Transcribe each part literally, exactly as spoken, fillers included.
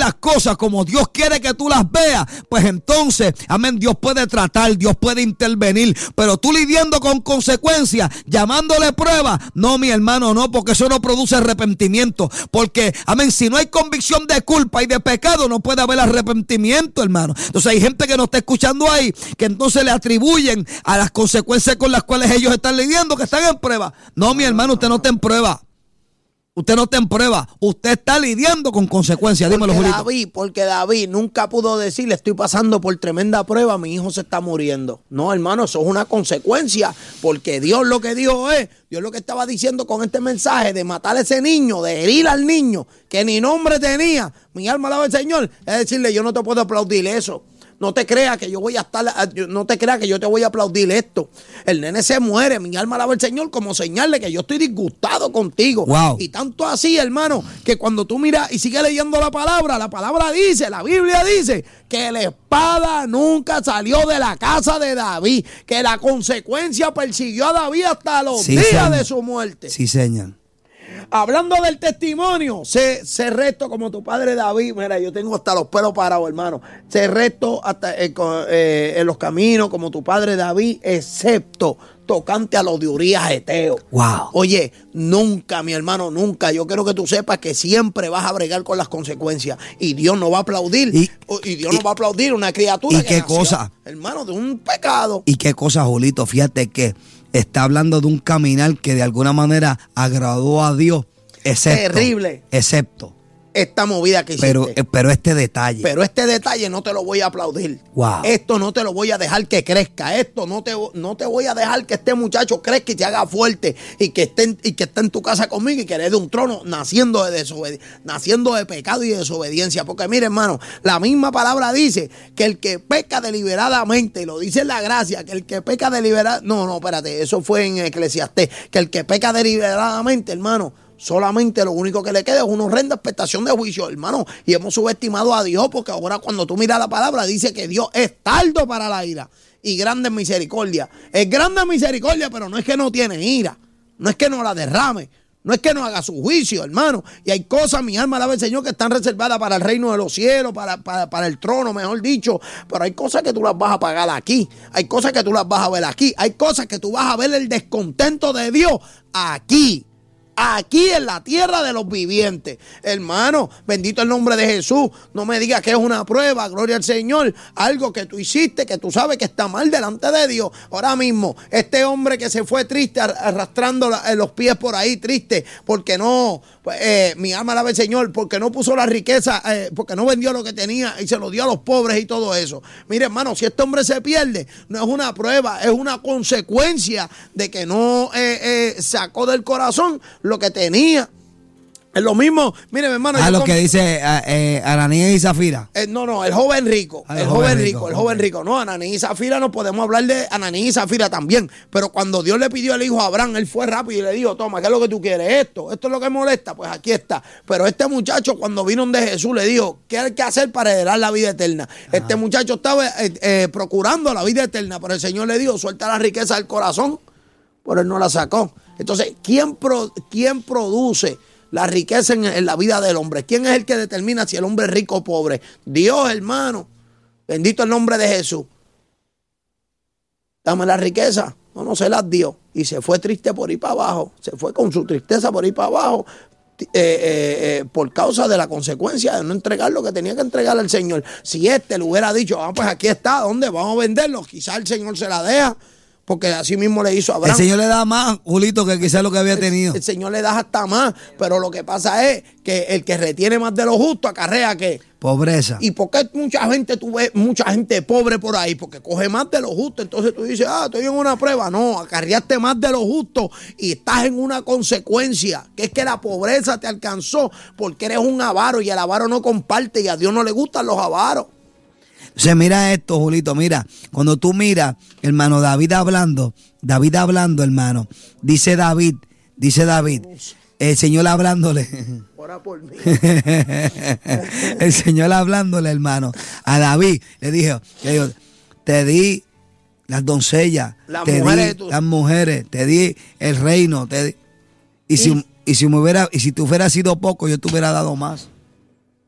las cosas como Dios quiere que tú las veas, pues entonces, amén, Dios puede tratar, Dios puede intervenir, pero tú lidiando con consecuencias, llamándole prueba, no, mi hermano, no, porque eso no produce arrepentimiento, porque, amén, si no hay convicción de culpa y de pecado, no puede haber arrepentimiento, hermano. Entonces hay gente que nos está escuchando ahí, que entonces le atribuyen a las consecuencias con las cuales ellos están lidiando, que están en prueba. No, mi hermano, usted no está en prueba. Usted no está en prueba, usted está lidiando con consecuencias. Dímelo, porque Julito. David, porque David nunca pudo decirle, estoy pasando por tremenda prueba, mi hijo se está muriendo. No, hermano, eso es una consecuencia, porque Dios lo que dijo es, Dios lo que estaba diciendo con este mensaje de matar a ese niño, de herir al niño, que ni nombre tenía, mi alma alaba al Señor, es decirle, yo no te puedo aplaudir eso. No te creas que yo voy a estar, no te creas que yo te voy a aplaudir esto. El nene se muere, mi alma alaba al Señor, como señal de que yo estoy disgustado contigo. Wow. Y tanto así, hermano, que cuando tú miras y sigues leyendo la palabra, la palabra dice, la Biblia dice, que la espada nunca salió de la casa de David, que la consecuencia persiguió a David hasta los Sí, días señor. de su muerte. Sí, señor. Hablando del testimonio, sé, sé recto como tu padre David. Mira, yo tengo hasta los pelos parados, hermano. Sé recto hasta, eh, con, eh, en los caminos como tu padre David, excepto tocante a los de Urías Eteo. Wow. Oye, nunca, mi hermano, nunca. Yo quiero que tú sepas que siempre vas a bregar con las consecuencias. Y Dios no va a aplaudir. Y, y Dios y, no va a aplaudir una criatura ¿y que qué nació, cosa? hermano, de un pecado. ¿Y qué cosa, Julito? Fíjate que está hablando de un caminar que de alguna manera agradó a Dios, excepto, Terrible. excepto, Esta movida que hiciste. pero, eh, pero este detalle. Pero este detalle no te lo voy a aplaudir. Wow. Esto no te lo voy a dejar que crezca. Esto no te, no te voy a dejar que este muchacho crezca y te haga fuerte y que esté en, y que esté en tu casa conmigo y que herede un trono naciendo de desobedi- naciendo de pecado y de desobediencia. Porque mire, hermano, la misma palabra dice que el que peca deliberadamente, y lo dice en la gracia, que el que peca deliberadamente, no, no, espérate, eso fue en Eclesiastés, que el que peca deliberadamente, hermano, solamente lo único que le queda es una horrenda expectación de juicio, hermano. Y hemos subestimado a Dios porque ahora cuando tú miras la palabra dice que Dios es tardo para la ira y grande en misericordia. Es grande en misericordia, pero no es que no tiene ira. No es que no la derrame. No es que no haga su juicio, hermano. Y hay cosas, mi alma alaba al Señor, que están reservadas para el reino de los cielos, para, para, para el trono, mejor dicho. Pero hay cosas que tú las vas a pagar aquí. Hay cosas que tú las vas a ver aquí. Hay cosas que tú vas a ver el descontento de Dios aquí. Aquí en la tierra de los vivientes. Hermano, bendito el nombre de Jesús. No me digas que es una prueba, gloria al Señor. Algo que tú hiciste, que tú sabes que está mal delante de Dios. Ahora mismo, este hombre que se fue triste, arrastrando los pies por ahí, triste, porque no, eh, mi alma alaba al Señor, porque no puso la riqueza, eh, porque no vendió lo que tenía y se lo dio a los pobres y todo eso. Mire, hermano, si este hombre se pierde, no es una prueba, es una consecuencia de que no eh, eh, sacó del corazón lo que tenía. Es lo mismo, mire, mi hermano. Ah, lo como, que dice eh, Ananías y Zafira. Eh, no, no, el joven rico. Ah, el joven rico, rico, el joven rico. No, Ananías y Zafira, no podemos hablar de Ananías y Zafira también. Pero cuando Dios le pidió al hijo a Abraham, él fue rápido y le dijo, toma, ¿qué es lo que tú quieres? Esto, esto es lo que molesta, pues aquí está. Pero este muchacho, cuando vino de Jesús, le dijo, ¿qué hay que hacer para heredar la vida eterna? Ajá. Este muchacho estaba eh, eh, procurando la vida eterna, pero el Señor le dijo, suelta la riqueza del corazón. Pero él no la sacó. Entonces, ¿quién, pro, quién produce la riqueza en, en la vida del hombre? ¿Quién es el que determina si el hombre es rico o pobre? Dios, hermano. Bendito el nombre de Jesús. Dame la riqueza. No, no se las dio. Y se fue triste por ir para abajo. Se fue con su tristeza por ir para abajo. Eh, eh, eh, por causa de la consecuencia de no entregar lo que tenía que entregar al Señor. Si este le hubiera dicho, ah, pues aquí está, ¿dónde vamos a venderlo? Quizás el Señor se la deja. Porque así mismo le hizo a Abraham. El Señor le da más, Julito, que quizás lo que había tenido. El, el Señor le da hasta más. Pero lo que pasa es que el que retiene más de lo justo acarrea ¿qué? Pobreza. ¿Y por qué mucha gente, tú ves mucha gente pobre por ahí? Porque coge más de lo justo. Entonces tú dices, ah, estoy en una prueba. No, acarreaste más de lo justo y estás en una consecuencia. Que es que la pobreza te alcanzó porque eres un avaro y el avaro no comparte y a Dios no le gustan los avaros. O sea, mira esto, Julito, mira, cuando tú miras, hermano, David hablando, David hablando, hermano, dice David, dice David, el Señor hablándole, ora por mí. El Señor hablándole, hermano, a David, le dijo, le dijo te di las doncellas, las te mujeres, di de tu... las mujeres, te di el reino, te di, y, y si, y si me hubiera, y si tú hubieras sido poco, yo te hubiera dado más.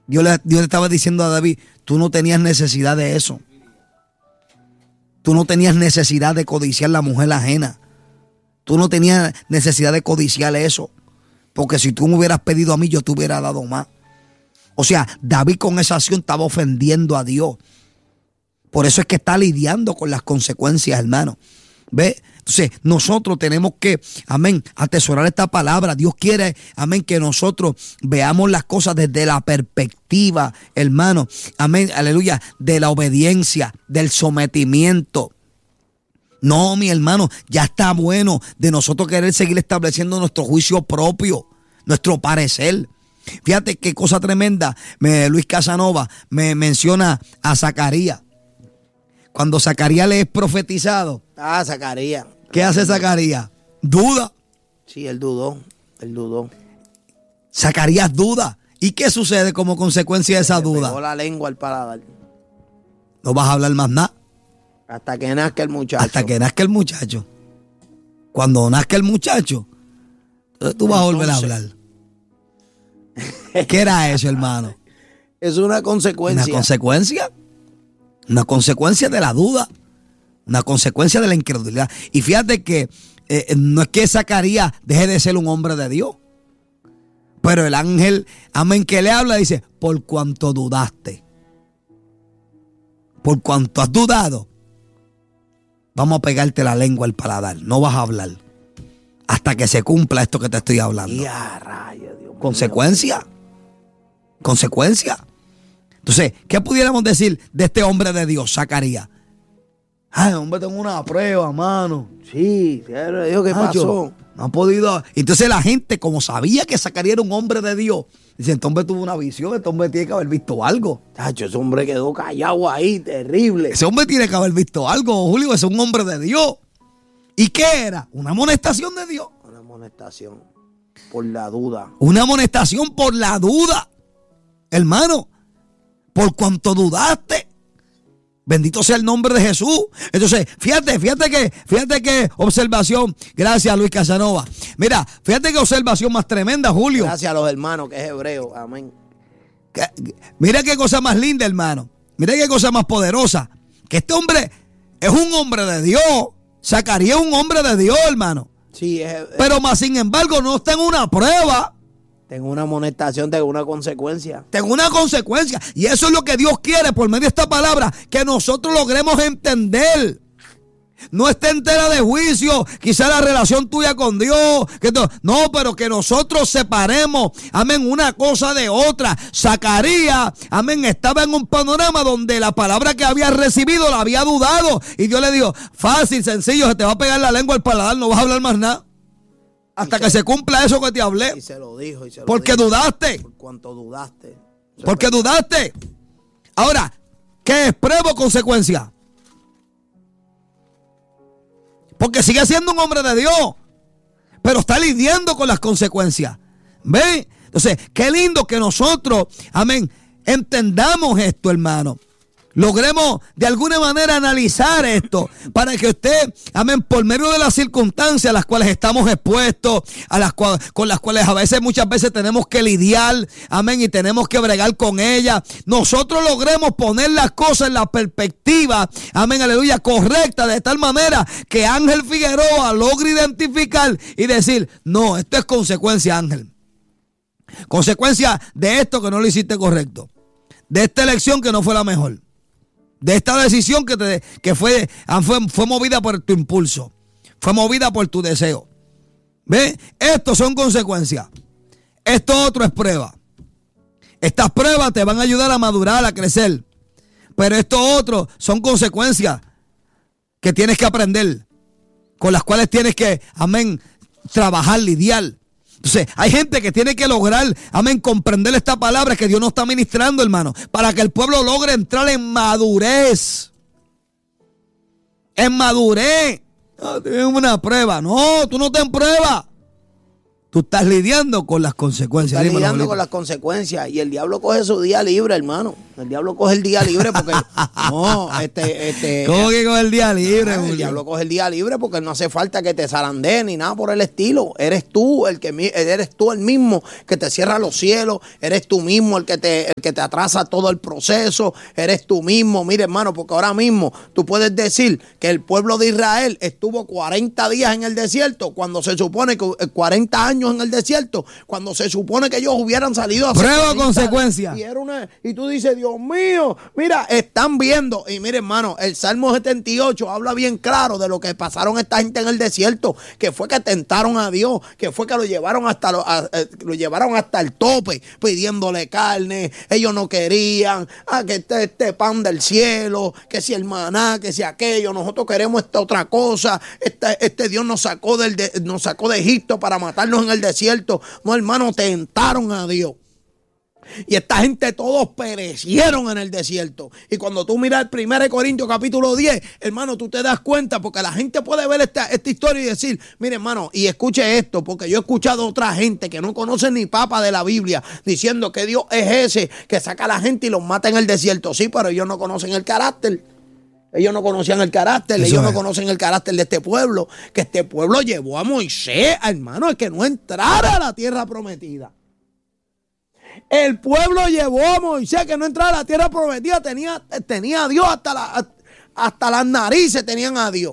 Dios le, Dios le estaba diciendo a David, tú no tenías necesidad de eso. Tú no tenías necesidad de codiciar la mujer ajena. Tú no tenías necesidad de codiciar eso. Porque si tú me hubieras pedido a mí, yo te hubiera dado más. O sea, David con esa acción estaba ofendiendo a Dios. Por eso es que está lidiando con las consecuencias, hermano. ¿Ve? Entonces, nosotros tenemos que, amén, atesorar esta palabra. Dios quiere, amén, que nosotros veamos las cosas desde la perspectiva, hermano, amén, aleluya, de la obediencia, del sometimiento. No, mi hermano, ya está bueno de nosotros querer seguir estableciendo nuestro juicio propio, nuestro parecer. Fíjate qué cosa tremenda. Me, Luis Casanova me menciona a Zacarías. Cuando Zacarías le es profetizado. Ah, Zacarías. ¿Qué hace Zacarías? Duda. Sí, él dudó. Él dudó. Zacarías duda. ¿Y qué sucede como consecuencia de esa Le duda? pegó la lengua al paladar. No vas a hablar más nada. Hasta que nazca el muchacho. Hasta que nazca el muchacho. Cuando nazca el muchacho, entonces tú vas Entonces, a volver a hablar. ¿Qué era eso, hermano? Es una consecuencia. Una consecuencia. Una consecuencia de la duda. Una consecuencia de la incredulidad. Y fíjate que eh, no es que Zacarías deje de ser un hombre de Dios. Pero el ángel, amén, que le habla, dice, por cuanto dudaste. Por cuanto has dudado, vamos a pegarte la lengua al paladar. No vas a hablar. Hasta que se cumpla esto que te estoy hablando. Y a rayos, Dios mío. Consecuencia. Consecuencia. Entonces, ¿qué pudiéramos decir de este hombre de Dios, Zacarías? Ay, hombre, tengo una prueba, mano. Sí, Dios, ¿qué pasó? No ha podido. Entonces la gente, como sabía que Zacarías era un hombre de Dios, dice, este hombre tuvo una visión, este hombre tiene que haber visto algo. Tacho, ese hombre quedó callado ahí, terrible. Ese hombre tiene que haber visto algo, Julio, es un hombre de Dios. ¿Y qué era? Una amonestación de Dios. Una amonestación por la duda. Una amonestación por la duda. Hermano, por cuanto dudaste. Bendito sea el nombre de Jesús. Entonces, fíjate, fíjate que, fíjate que observación. Gracias, Luis Casanova. Mira, fíjate que observación más tremenda, Julio. Gracias a los hermanos, que es hebreo. Amén. Que, mira qué cosa más linda, hermano. Mira qué cosa más poderosa. Que este hombre es un hombre de Dios. Zacarías es un hombre de Dios, hermano. Sí, es, es, pero más sin embargo no está en una prueba. Tengo una amonestación, tengo una consecuencia. Tengo una consecuencia. Y eso es lo que Dios quiere por medio de esta palabra. Que nosotros logremos entender. No esté entera de juicio. Quizá la relación tuya con Dios. Que to- no, pero que nosotros separemos. Amén. Una cosa de otra. Zacarías, amén, estaba en un panorama donde la palabra que había recibido la había dudado. Y Dios le dijo, fácil, sencillo, se te va a pegar la lengua al paladar. No vas a hablar más nada. Hasta que se cumpla eso que te hablé. Y se lo dijo. Y se lo porque dijo. dudaste. Por cuanto dudaste. Porque dudaste. Ahora, ¿qué es prueba o consecuencia? Porque sigue siendo un hombre de Dios. Pero está lidiando con las consecuencias. ¿Ven? Entonces, qué lindo que nosotros, amén, entendamos esto, hermano. Logremos de alguna manera analizar esto para que usted, amén, por medio de las circunstancias a las cuales estamos expuestos, a las cuales, con las cuales a veces, muchas veces tenemos que lidiar, amén, y tenemos que bregar con ellas, nosotros logremos poner las cosas en la perspectiva, amén, aleluya, correcta, de tal manera que Ángel Figueroa logre identificar y decir, no, esto es consecuencia, Ángel. Consecuencia de esto que no lo hiciste correcto, de esta elección que no fue la mejor. De esta decisión que, te, que fue, fue, fue movida por tu impulso. Fue movida por tu deseo. ¿Ves? Estos son consecuencias. Esto otro es prueba. Estas pruebas te van a ayudar a madurar, a crecer. Pero estos otros son consecuencias que tienes que aprender. Con las cuales tienes que, amén, trabajar, lidiar. Entonces, hay gente que tiene que lograr, amén, comprender esta palabra que Dios nos está ministrando, hermano, para que el pueblo logre entrar en madurez. En madurez. No, tienes una prueba. No, tú no te en prueba. Tú estás lidiando con las consecuencias. Estás Dímelo, lidiando Lolita. con las consecuencias. Y el diablo coge su día libre, hermano. El diablo coge el día libre porque no, este, este. ¿Cómo que coge el día libre, Ah, el diablo coge el día libre porque no hace falta que te zarandeen ni nada por el estilo. Eres tú el que eres tú el mismo que te cierra los cielos, eres tú mismo el que te el que te atrasa todo el proceso, eres tú mismo. Mire, hermano, porque ahora mismo tú puedes decir que el pueblo de Israel estuvo cuarenta días en el desierto cuando se supone que cuarenta años en el desierto, cuando se supone que ellos hubieran salido a prueba o consecuencia. Y era una y tú dices, Dios mío, mira, están viendo. Y mire, hermano, el Salmo setenta y ocho habla bien claro de lo que pasaron esta gente en el desierto, que fue que tentaron a Dios, que fue que lo llevaron hasta lo, a, a, lo llevaron hasta el tope, pidiéndole carne. Ellos no querían, ah, que este, este pan del cielo, que si el maná, que si aquello, nosotros queremos esta otra cosa. Este, este Dios nos sacó del de, nos sacó de Egipto para matarnos en el desierto. No, hermano, tentaron a Dios. Y esta gente todos perecieron en el desierto. Y cuando tú miras el primero Corintios capítulo diez, hermano, tú te das cuenta, porque la gente puede ver esta, esta historia y decir, mire, hermano, y escuche esto, porque yo he escuchado a otra gente que no conoce ni papa de la Biblia diciendo que Dios es ese que saca a la gente y los mata en el desierto. Sí, pero ellos no conocen el carácter. Ellos no conocían el carácter, Eso ellos es. no conocen el carácter de este pueblo, que este pueblo llevó a Moisés, hermano, a que no entrara a la tierra prometida. El pueblo llevó a Moisés que no entrara a la tierra prometida. Tenía, tenía a Dios hasta, la, hasta las narices, tenían a Dios.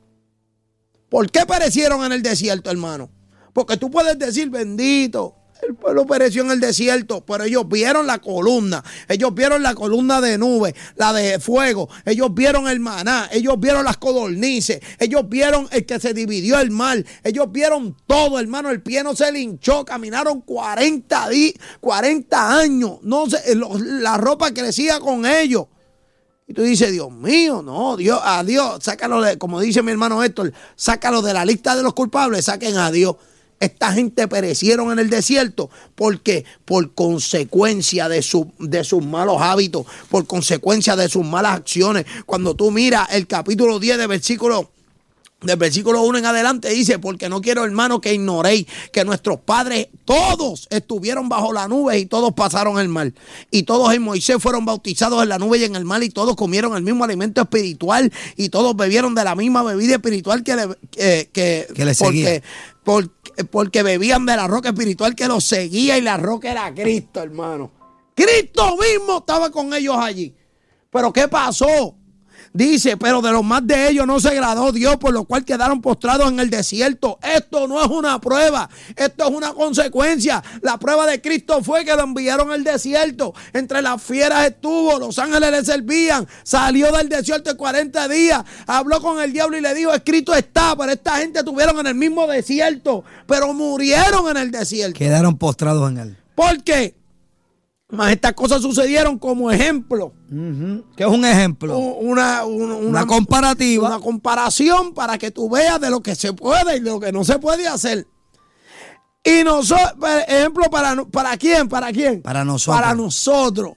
¿Por qué perecieron en el desierto, hermano? Porque tú puedes decir, bendito, el pueblo pereció en el desierto, pero ellos vieron la columna, ellos vieron la columna de nube, la de fuego, ellos vieron el maná, ellos vieron las codornices, ellos vieron el que se dividió el mar, ellos vieron todo, hermano, el pie no se le hinchó, caminaron cuarenta, cuarenta años, no sé, la ropa crecía con ellos. Y tú dices, Dios mío, no, Dios, a Dios, sácalo de, como dice mi hermano Héctor, sácalo de la lista de los culpables, saquen a Dios. Esta gente perecieron en el desierto porque por consecuencia de, su, de sus malos hábitos, por consecuencia de sus malas acciones. Cuando tú miras el capítulo diez de versículo Del versículo uno en adelante dice, porque no quiero, hermano, que ignoréis que nuestros padres todos estuvieron bajo la nube y todos pasaron el mar. Y todos en Moisés fueron bautizados en la nube y en el mar y todos comieron el mismo alimento espiritual y todos bebieron de la misma bebida espiritual que, le, eh, que, que le porque, seguía. Porque, porque bebían de la roca espiritual que los seguía y la roca era Cristo, hermano. Cristo mismo estaba con ellos allí. Pero ¿qué pasó? Dice, pero de los más de ellos no se agradó Dios, por lo cual quedaron postrados en el desierto. Esto no es una prueba, esto es una consecuencia. La prueba de Cristo fue que lo enviaron al desierto. Entre las fieras estuvo, los ángeles le servían. Salió del desierto en cuarenta días. Habló con el diablo y le dijo, escrito está. Pero esta gente estuvieron en el mismo desierto, pero murieron en el desierto. Quedaron postrados en él. ¿Por qué? Más estas cosas sucedieron como ejemplo. Uh-huh. ¿Qué es un ejemplo? Una, una, una, una comparativa. Una comparación para que tú veas de lo que se puede y de lo que no se puede hacer. Y nosotros, ejemplo, para, ¿para quién? ¿Para quién? Para nosotros. Para nosotros.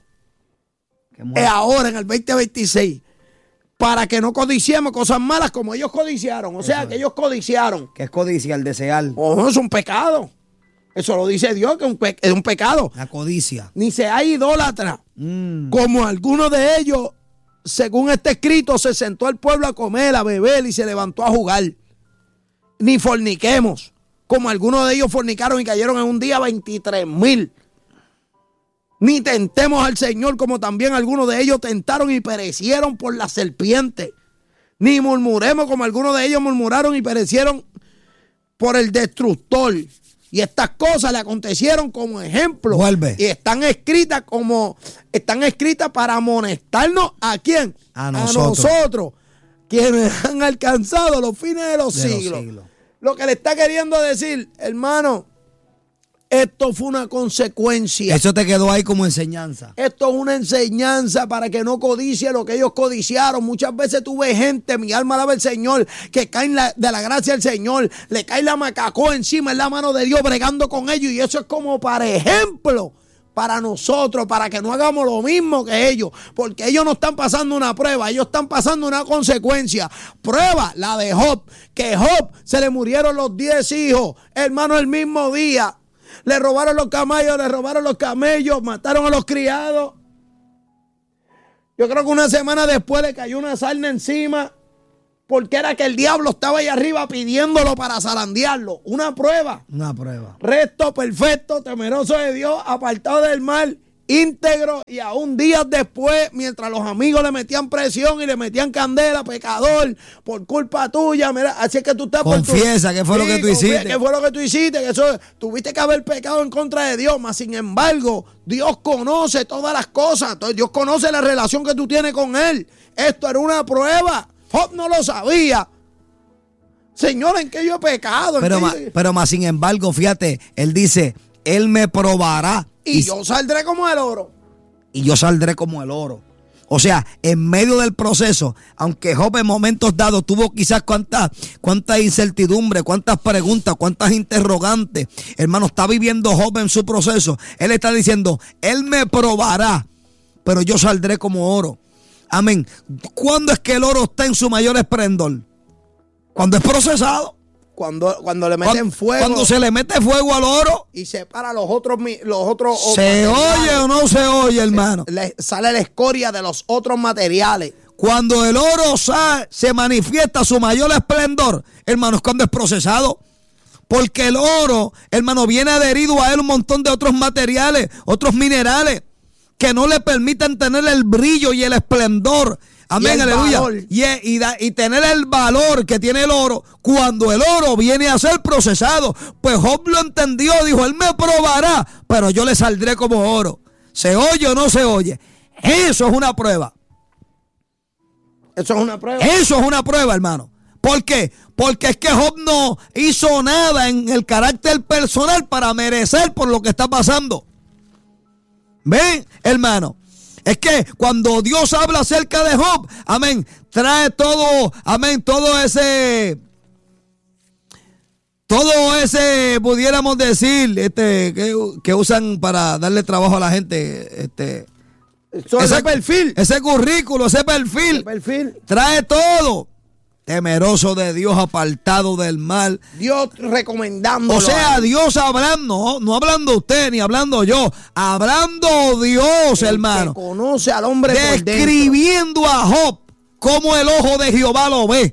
Eh, ahora, en el veinte veintiséis. Para que no codiciemos cosas malas como ellos codiciaron. O sea, Eso que es. ellos codiciaron. ¿Qué es codiciar? Desear. Oh, es un pecado. Eso lo dice Dios, que es un, pe- es un pecado. La codicia. Ni se hay idólatra. Mm. Como algunos de ellos, según este escrito, se sentó el pueblo a comer, a beber y se levantó a jugar. Ni forniquemos. Como algunos de ellos fornicaron y cayeron en un día veintitrés mil. Ni tentemos al Señor, como también algunos de ellos tentaron y perecieron por la serpiente. Ni murmuremos, como algunos de ellos murmuraron y perecieron por el destructor. Y estas cosas le acontecieron como ejemplo. Vuelve. Y están escritas como, están escritas para amonestarnos ¿a quién? A nosotros. A nosotros, quienes han alcanzado los fines de los, de siglos. los siglos. Lo que le está queriendo decir, hermano, esto fue una consecuencia. Eso te quedó ahí como enseñanza. Esto es una enseñanza para que no codicie lo que ellos codiciaron. Muchas veces tú ves gente, mi alma alaba al Señor, que caen la, de la gracia del Señor, le cae la macacó encima en la mano de Dios bregando con ellos. Y eso es como para ejemplo para nosotros, para que no hagamos lo mismo que ellos. Porque ellos no están pasando una prueba, ellos están pasando una consecuencia. Prueba, la de Job, que Job se le murieron los diez hijos, hermano, el mismo día. Le robaron los camellos, le robaron los camellos, mataron a los criados. Yo creo que una semana después le cayó una sarna encima porque era que el diablo estaba ahí arriba pidiéndolo para zarandearlo. Una prueba. Una prueba. Recto, perfecto, temeroso de Dios, apartado del mal, íntegro, y aún días después, mientras los amigos le metían presión y le metían candela, pecador, por culpa tuya, mira, así es que tú estás confiesa por tu, que fue sí, lo que tú hiciste. Que fue lo que tú hiciste, que eso tuviste que haber pecado en contra de Dios, mas sin embargo, Dios conoce todas las cosas, Dios conoce la relación que tú tienes con Él. Esto era una prueba. Job no lo sabía. Señor, ¿en qué yo he pecado? Pero, ma, yo... pero más sin embargo, fíjate, él dice, Él me probará. Y, y yo saldré como el oro. Y yo saldré como el oro. O sea, en medio del proceso, aunque Job en momentos dados tuvo quizás cuántas cuánta incertidumbre, cuántas preguntas, cuántas interrogantes, hermano, está viviendo Job en su proceso. Él está diciendo, Él me probará, pero yo saldré como oro. Amén. ¿Cuándo es que el oro está en su mayor esplendor? Cuando es procesado. Cuando, cuando le meten cuando, fuego. Cuando se le mete fuego al oro. Y separa los otros. Los otros ¿Se oye o no se oye, hermano? Le, sale la escoria de los otros materiales. Cuando el oro sale, se manifiesta su mayor esplendor, hermano, es cuando es procesado. Porque el oro, hermano, viene adherido a él un montón de otros materiales, otros minerales, que no le permiten tener el brillo y el esplendor. Amén, aleluya. Y, y, da, y tener el valor que tiene el oro cuando el oro viene a ser procesado. Pues Job lo entendió, dijo, Él me probará, pero yo le saldré como oro. ¿Se oye o no se oye? Eso es una prueba. Eso es una prueba. Eso es una prueba, hermano. ¿Por qué? Porque es que Job no hizo nada en el carácter personal para merecer por lo que está pasando. ¿Ven, hermano? Es que cuando Dios habla acerca de Job, amén, trae todo, amén, todo ese, todo ese, pudiéramos decir, este, que, que usan para darle trabajo a la gente, este, ese, ese perfil, ese currículo, ese perfil, ese perfil, trae todo. Temeroso de Dios, apartado del mal. Dios recomendando. O sea, Dios hablando, no, no hablando usted ni hablando yo, hablando Dios, el hermano. Que conoce al hombre describiendo a Job como el ojo de Jehová lo ve.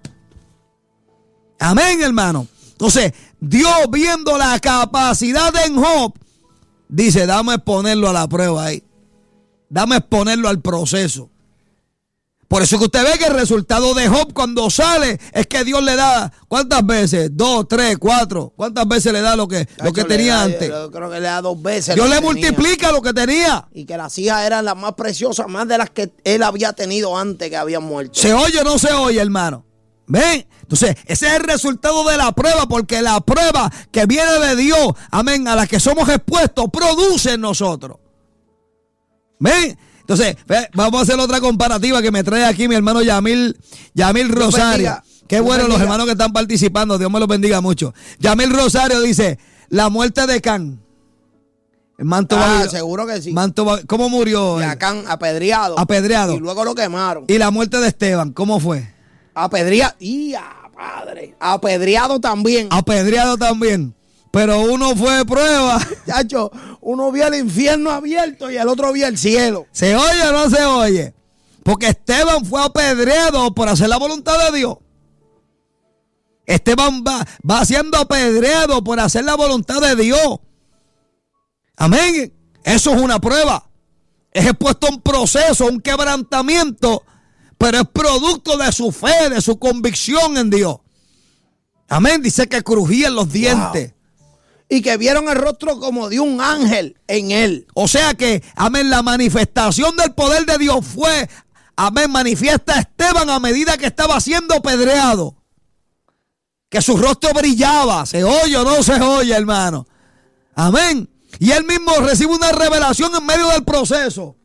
Amén, hermano. Entonces, Dios viendo la capacidad en Job, dice, dame ponerlo a la prueba ahí. Dame ponerlo al proceso. Por eso que usted ve que el resultado de Job cuando sale es que Dios le da, ¿cuántas veces? Dos, tres, cuatro. ¿Cuántas veces le da lo que, lo que tenía da, antes? Yo creo que le da dos veces. Dios le multiplica lo que tenía. Y que las hijas eran las más preciosas, más de las que él había tenido antes que habían muerto. ¿Se oye o no se oye, hermano? ¿Ven? Entonces, ese es el resultado de la prueba, porque la prueba que viene de Dios, amén, a la que somos expuestos, produce en nosotros. ¿Ven? Entonces, vamos a hacer otra comparativa que me trae aquí mi hermano Yamil, Yamil Rosario. Bendiga, Qué bueno bendiga. Los hermanos que están participando, Dios me los bendiga mucho. Yamil Rosario dice, la muerte de Can. El manto ah, Babil- seguro que sí. Manto Babil- ¿Cómo murió? Y a Can apedreado. Apedreado. Y luego lo quemaron. Y la muerte de Esteban, ¿cómo fue? Apedreado. ¡Y a padre! Apedreado también. Apedreado también. Pero uno fue de prueba. Chacho, uno vio el infierno abierto y el otro vio el cielo. ¿Se oye o no se oye? Porque Esteban fue apedreado por hacer la voluntad de Dios. Esteban va, va siendo apedreado por hacer la voluntad de Dios. Amén. Eso es una prueba. Es expuesto a un proceso, un quebrantamiento, pero es producto de su fe, de su convicción en Dios. Amén. Dice que crujían los dientes. Wow. Y que vieron el rostro como de un ángel en él. O sea que, amén, la manifestación del poder de Dios fue, amén, manifiesta a Esteban a medida que estaba siendo apedreado. Que su rostro brillaba. ¿Se oye o no se oye, hermano? Amén. Y él mismo recibe una revelación en medio del proceso.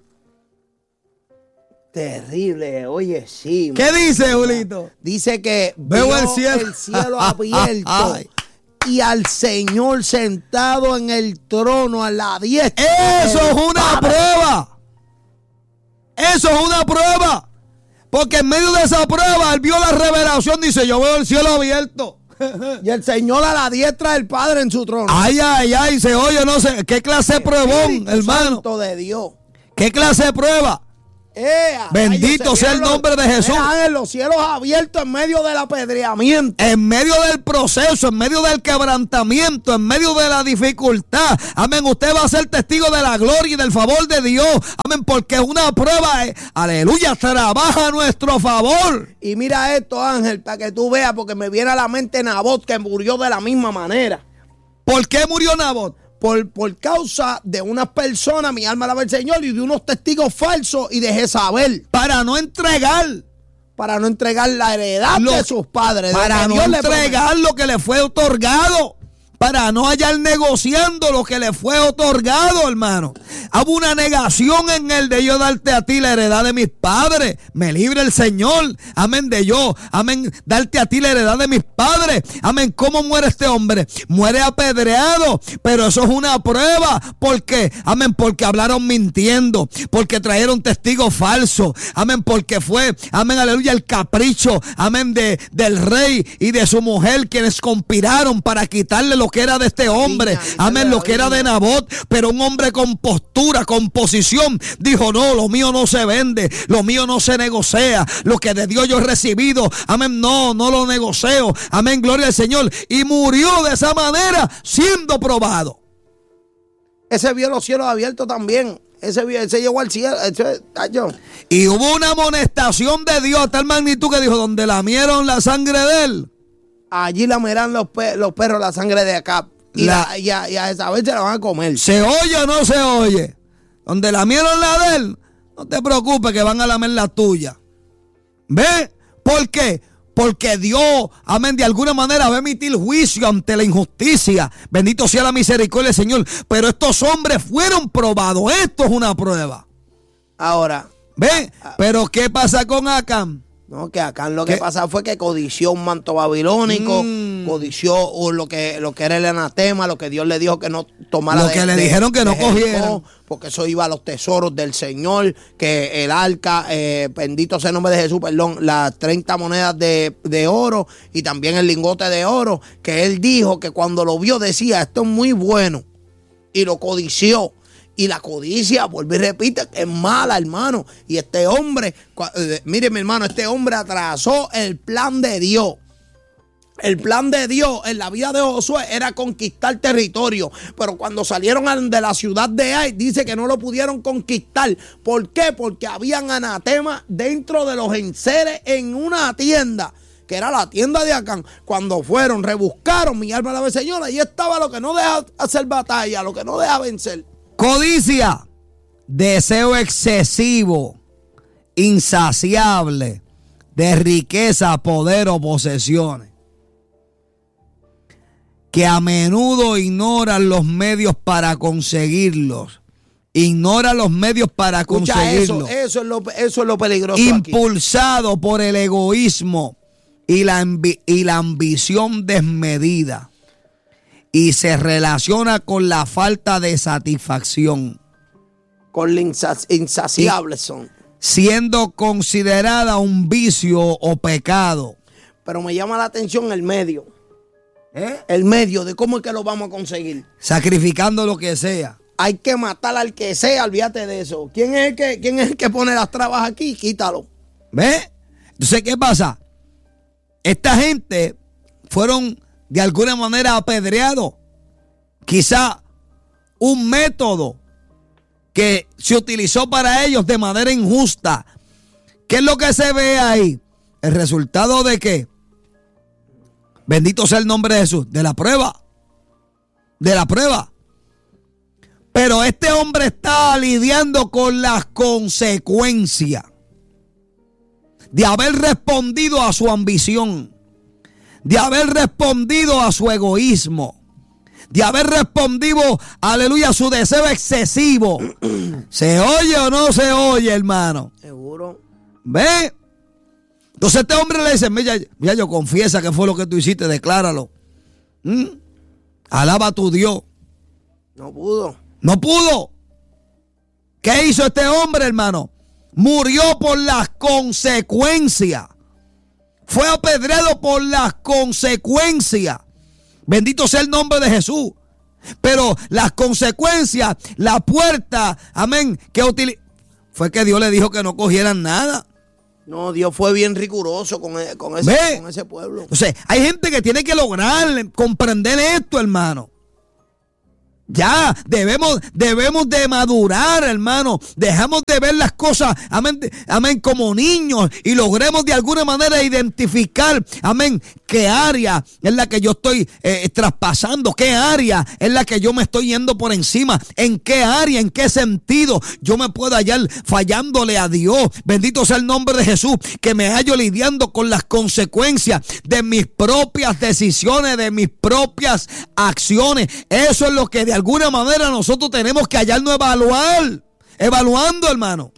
Terrible, oye, sí. ¿Qué dice, Julito? Dice que veo el cielo, el cielo abierto. Y al Señor sentado en el trono a la diestra. Eso es una prueba. Eso es una prueba. Porque en medio de esa prueba él vio la revelación. Dice, yo veo el cielo abierto. Y el Señor a la diestra del Padre en su trono. Ay, ay, ay. Se oye, no sé. ¿Qué clase de pruebón, hermano? Santo de Dios. ¿Qué clase de prueba? Eh, Bendito sea el nombre de Jesús. En los cielos abiertos en medio del apedreamiento. En medio del proceso, en medio del quebrantamiento, en medio de la dificultad. Amén. Usted va a ser testigo de la gloria y del favor de Dios. Amén. Porque una prueba, es, aleluya, trabaja a nuestro favor. Y mira esto, Ángel, para que tú veas, porque me viene a la mente Nabot, que murió de la misma manera. ¿Por qué murió Nabot? Por, por causa de unas personas, mi alma alaba al Señor, y de unos testigos falsos y de Jezabel. Para no entregar. Para no entregar la heredad lo, de sus padres. Para no entregar lo que le fue otorgado. Para no hallar negociando lo que le fue otorgado, hermano. Hubo una negación en el de yo darte a ti la heredad de mis padres. Me libre el Señor. Amén de yo. Amén. Darte a ti la heredad de mis padres. Amén. ¿Cómo muere este hombre? Muere apedreado. Pero eso es una prueba. ¿Por qué? Amén. Porque hablaron mintiendo. Porque trajeron testigos falsos. Amén. Porque fue, amén, aleluya, el capricho. Amén. De, del rey y de su mujer, quienes conspiraron para quitarle lo que era de este hombre, viña, amén, lo que era de Nabot, pero un hombre con postura, con posición, dijo: no, lo mío no se vende, lo mío no se negocia, lo que de Dios yo he recibido, amén, no, no lo negocio, amén, gloria al Señor, y murió de esa manera, siendo probado. Ese vio los cielos abiertos también. Ese, ese llegó al cielo. Ese, y hubo una amonestación de Dios a tal magnitud que dijo: donde lamieron la sangre de él, allí lamerán los, pe los perros la sangre de acá. Y, la, la, y, a, y a Jezabel se la van a comer. ¿Se oye o no se oye? Donde lamieron la de él, no te preocupes que van a lamer la tuya. ¿Ve? ¿Por qué? Porque Dios, amén, de alguna manera va a emitir juicio ante la injusticia. Bendito sea la misericordia del Señor. Pero estos hombres fueron probados. Esto es una prueba. Ahora. ¿Ve? Pero ¿qué pasa con Acán? No, que acá lo que pasa fue que codició un manto babilónico, mm. codició lo que, lo que era el anatema, lo que Dios le dijo que no tomara. Lo que de, le de, dijeron que no cogieran. Porque eso iba a los tesoros del Señor, que el arca, eh, bendito sea el nombre de Jesús, perdón, las treinta monedas de, de oro y también el lingote de oro, que él dijo que cuando lo vio decía: esto es muy bueno, y lo codició. Y la codicia, vuelve y repite, es mala, hermano. Y este hombre, eh, mire mi hermano, este hombre atrasó el plan de Dios. El plan de Dios en la vida de Josué era conquistar territorio. Pero cuando salieron de la ciudad de Ai, dice que no lo pudieron conquistar. ¿Por qué? Porque habían anatemas dentro de los enseres en una tienda, que era la tienda de Acán. Cuando fueron, rebuscaron, mi alma alaba al Señor, ahí estaba lo que no deja hacer batalla, lo que no deja vencer. Codicia, deseo excesivo, insaciable de riqueza, poder o posesiones, que a menudo ignoran los medios para conseguirlos. Ignora los medios para Escucha, conseguirlos. Eso, eso, es lo, eso es lo peligroso. Impulsado aquí por el egoísmo y la, y la ambición desmedida. Y se relaciona con la falta de satisfacción. Con la insaciable son. Siendo considerada un vicio o pecado. Pero me llama la atención el medio. ¿Eh? El medio de cómo es que lo vamos a conseguir. Sacrificando lo que sea. Hay que matar al que sea, olvídate de eso. ¿Quién es el que, quién es el que pone las trabas aquí? Quítalo. ¿Ves? Entonces, ¿qué pasa? Esta gente fueron de alguna manera apedreado. Quizá un método que se utilizó para ellos de manera injusta. ¿Qué es lo que se ve ahí? El resultado de qué? Bendito sea el nombre de Jesús. De la prueba. De la prueba. Pero este hombre está lidiando con las consecuencias de haber respondido a su ambición, de haber respondido a su egoísmo, de haber respondido, aleluya, a su deseo excesivo. ¿Se oye o no se oye, hermano? Seguro. ¿Ve? Entonces este hombre le dice: mira, mira, yo confiesa que fue lo que tú hiciste, decláralo. ¿Mm? Alaba a tu Dios. No pudo. No pudo. ¿Qué hizo este hombre, hermano? Murió por las consecuencias. Fue apedreado por las consecuencias. Bendito sea el nombre de Jesús. Pero las consecuencias, la puerta, amén, que utilizó, fue que Dios le dijo que no cogieran nada. No, Dios fue bien riguroso con, con, ese, con ese pueblo. O sea, hay gente que tiene que lograr comprender esto, hermano. Ya, debemos, debemos de madurar, hermano. Dejamos de ver las cosas, amén, amén, como niños y logremos de alguna manera identificar, amén, qué área es la que yo estoy eh, traspasando, qué área es la que yo me estoy yendo por encima, en qué área, en qué sentido yo me puedo hallar fallándole a Dios. Bendito sea el nombre de Jesús, que me hallo lidiando con las consecuencias de mis propias decisiones, de mis propias acciones. Eso es lo que de alguna manera nosotros tenemos que hallarnos evaluar, evaluando, hermano.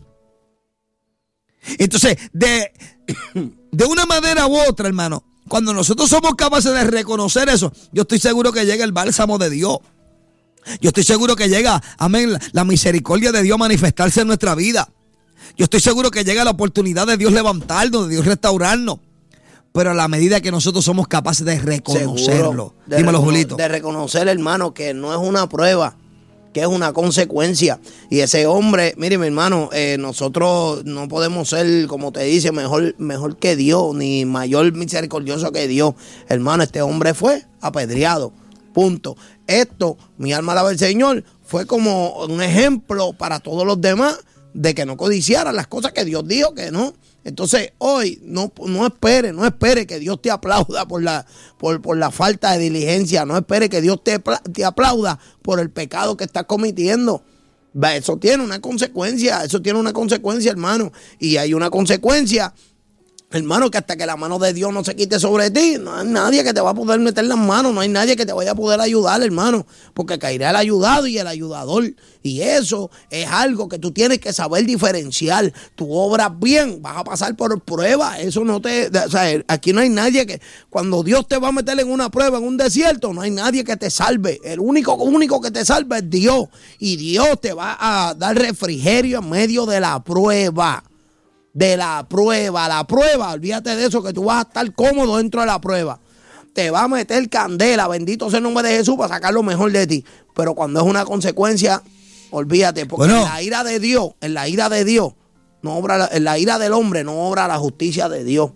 Entonces, de, de una manera u otra, hermano, cuando nosotros somos capaces de reconocer eso, yo estoy seguro que llega el bálsamo de Dios. Yo estoy seguro que llega, amén, la, la misericordia de Dios a manifestarse en nuestra vida. Yo estoy seguro que llega la oportunidad de Dios levantarnos, de Dios restaurarnos. Pero a la medida que nosotros somos capaces de reconocerlo. De Dímelo, recono- Julito. De reconocer, hermano, que no es una prueba, que es una consecuencia. Y ese hombre, mire, mi hermano, eh, nosotros no podemos ser, como te dice, mejor, mejor que Dios, ni mayor misericordioso que Dios. Hermano, este hombre fue apedreado. Punto. Esto, mi alma alaba al Señor, fue como un ejemplo para todos los demás de que no codiciaran las cosas que Dios dijo que no. Entonces hoy no, no espere, no espere que Dios te aplauda por la, por, por la falta de diligencia, no espere que Dios te, te aplauda por el pecado que estás cometiendo. Eso tiene una consecuencia, eso tiene una consecuencia, hermano, y hay una consecuencia, hermano, que hasta que la mano de Dios no se quite sobre ti, no hay nadie que te va a poder meter las manos, no hay nadie que te vaya a poder ayudar, hermano, porque caerá el ayudado y el ayudador. Y eso es algo que tú tienes que saber diferenciar. Tú obras bien, vas a pasar por pruebas. Eso no te... O sea, aquí no hay nadie que... Cuando Dios te va a meter en una prueba, en un desierto, no hay nadie que te salve. El único, único que te salve es Dios. Y Dios te va a dar refrigerio en medio de la prueba. De la prueba, la prueba, olvídate de eso, que tú vas a estar cómodo dentro de la prueba. Te va a meter candela, bendito sea el nombre de Jesús, para sacar lo mejor de ti. Pero cuando es una consecuencia, olvídate, porque bueno, en la ira de Dios, en la ira de Dios, no obra la, en la ira del hombre no obra la justicia de Dios.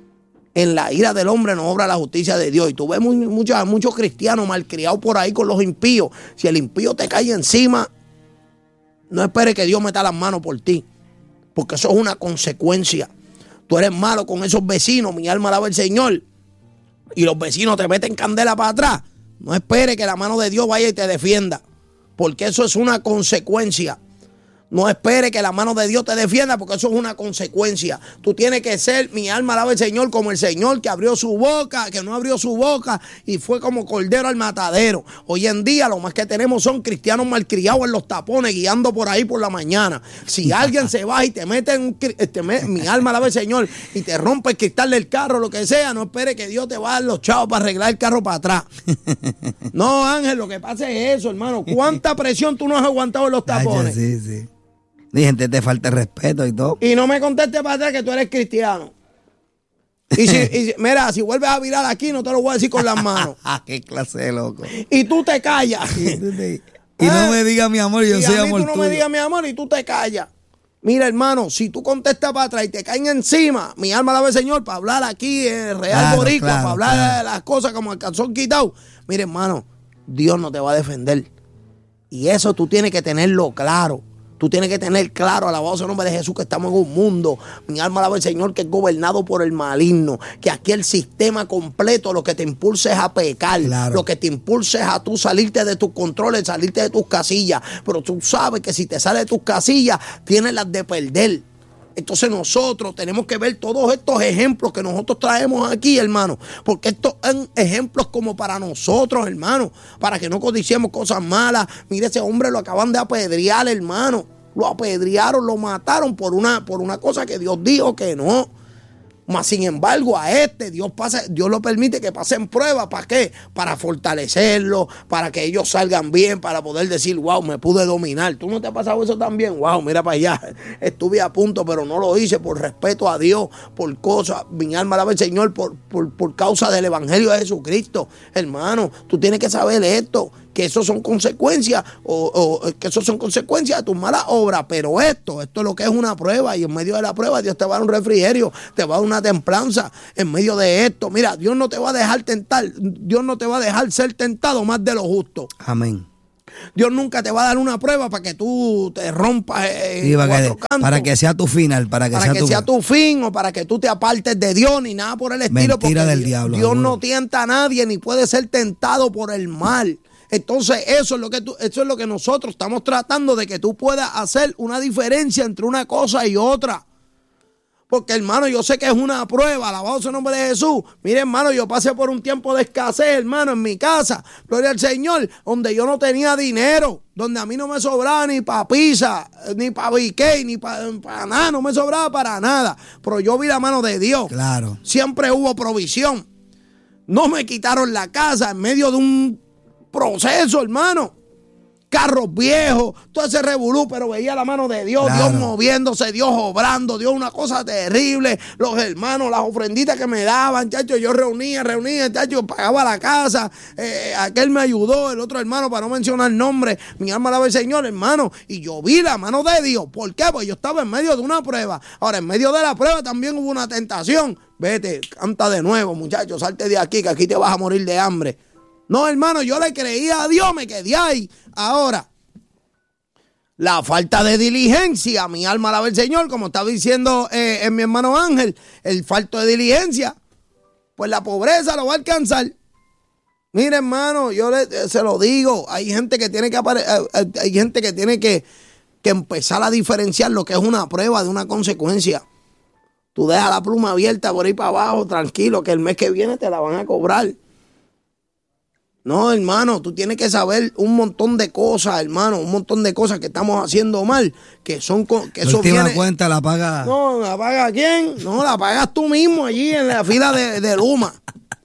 En la ira del hombre no obra la justicia de Dios. Y tú ves muy, muchos, muchos cristianos malcriados por ahí con los impíos. Si el impío te cae encima, no esperes que Dios meta las manos por ti, porque eso es una consecuencia. Tú eres malo con esos vecinos, mi alma alaba al Señor, y los vecinos te meten candela para atrás. No esperes que la mano de Dios vaya y te defienda, porque eso es una consecuencia. No espere que la mano de Dios te defienda, porque eso es una consecuencia. Tú tienes que ser, mi alma alaba al Señor, como el Señor que abrió su boca, que no abrió su boca y fue como cordero al matadero. Hoy en día lo más que tenemos son cristianos malcriados en los tapones, guiando por ahí por la mañana. Si alguien se va y te mete en un, te met, mi alma alaba al Señor, y te rompe el cristal del carro, lo que sea, no espere que Dios te va a dar los chavos para arreglar el carro para atrás. No, Ángel, lo que pasa es eso, hermano. ¿Cuánta presión tú no has aguantado en los tapones? Sí, sí. Ni gente te falta respeto y todo. Y no me contestes para atrás que tú eres cristiano. Y si, y, mira, si vuelves a virar aquí, no te lo voy a decir con las manos. Qué clase de loco. Y tú te callas. Y, tú te, y ¿Eh? no me digas mi amor, yo y soy a mí amor tú no tuyo. me digas mi amor y tú te callas. Mira, hermano, si tú contestas para atrás y te caen encima, mi alma alaba al Señor, para hablar aquí en Real claro, Boricua, claro, para hablar claro. de las cosas como el calzón quitado. Mira, hermano, Dios no te va a defender. Y eso tú tienes que tenerlo claro. Tú tienes que tener claro, alabado sea el nombre de Jesús, que estamos en un mundo, mi alma alaba al Señor, que es gobernado por el maligno, que aquí el sistema completo lo que te impulsa es a pecar, claro. Lo que te impulsa es a tú salirte de tus controles, salirte de tus casillas, pero tú sabes que si te sales de tus casillas, tienes las de perder. Entonces nosotros tenemos que ver todos estos ejemplos que nosotros traemos aquí, hermano, porque estos son ejemplos como para nosotros, hermano, para que no codiciemos cosas malas. Mire, ese hombre lo acaban de apedrear, hermano, lo apedrearon, lo mataron por una, por una cosa que Dios dijo que no. Mas sin embargo a este Dios pasa, Dios lo permite que pasen pruebas. ¿Para qué? Para fortalecerlo, para que ellos salgan bien, para poder decir, wow, me pude dominar. ¿Tú no te ha pasado eso también? Wow, mira para allá, estuve a punto pero no lo hice por respeto a Dios, por cosas, mi alma alaba al Señor, por, por, por causa del Evangelio de Jesucristo. Hermano, tú tienes que saber esto, que eso son consecuencias, o, o que eso son consecuencias de tus malas obras. Pero esto, esto es lo que es una prueba, y en medio de la prueba Dios te va a dar un refrigerio, te va a dar una templanza en medio de esto. Mira, Dios no te va a dejar tentar, Dios no te va a dejar ser tentado más de lo justo. Amén. Dios nunca te va a dar una prueba para que tú te rompas en sí, para, cuatro que, cantos, para que sea tu final, para que, para sea, que tu... sea tu fin, o para que tú te apartes de Dios, ni nada por el estilo. Mentira porque del Dios, diablo, Dios seguro. no tienta a nadie, ni puede ser tentado por el mal. Entonces eso es lo que tú, eso es lo que nosotros estamos tratando, de que tú puedas hacer una diferencia entre una cosa y otra. Porque, hermano, yo sé que es una prueba, alabado sea el nombre de Jesús. Mire, hermano, yo pasé por un tiempo de escasez, hermano, en mi casa, gloria al Señor, donde yo no tenía dinero, donde a mí no me sobraba ni para pizza, ni para B K, ni para pa nada, no me sobraba para nada. Pero yo vi la mano de Dios. Claro. Siempre hubo provisión. No me quitaron la casa en medio de un proceso, hermano. Carros viejos, todo ese revolú, pero veía la mano de Dios, claro. Dios moviéndose, Dios obrando, Dios una cosa terrible. Los hermanos, las ofrenditas que me daban, chacho, yo reunía, reunía, chacho, pagaba la casa, eh, aquel me ayudó, el otro hermano, para no mencionar el nombre, mi alma alaba al Señor, hermano, y yo vi la mano de Dios. ¿Por qué? Pues yo estaba en medio de una prueba. Ahora, en medio de la prueba también hubo una tentación. Vete, canta de nuevo, muchachos, salte de aquí, que aquí te vas a morir de hambre. No, hermano, yo le creía a Dios, me quedé ahí. Ahora, la falta de diligencia, mi alma alaba al Señor, como estaba diciendo eh, en mi hermano Ángel, el falto de diligencia, pues la pobreza lo va a alcanzar. Mire, hermano, yo le, se lo digo, hay gente que tiene que apare- hay gente que tiene que, que empezar a diferenciar lo que es una prueba de una consecuencia. Tú dejas la pluma abierta por ahí para abajo, tranquilo, que el mes que viene te la van a cobrar. No, hermano, tú tienes que saber un montón de cosas, hermano, un montón de cosas que estamos haciendo mal, que son que La eso última viene... cuenta la paga. No, ¿la paga quién? No, la pagas tú mismo allí en la fila de, de Luma.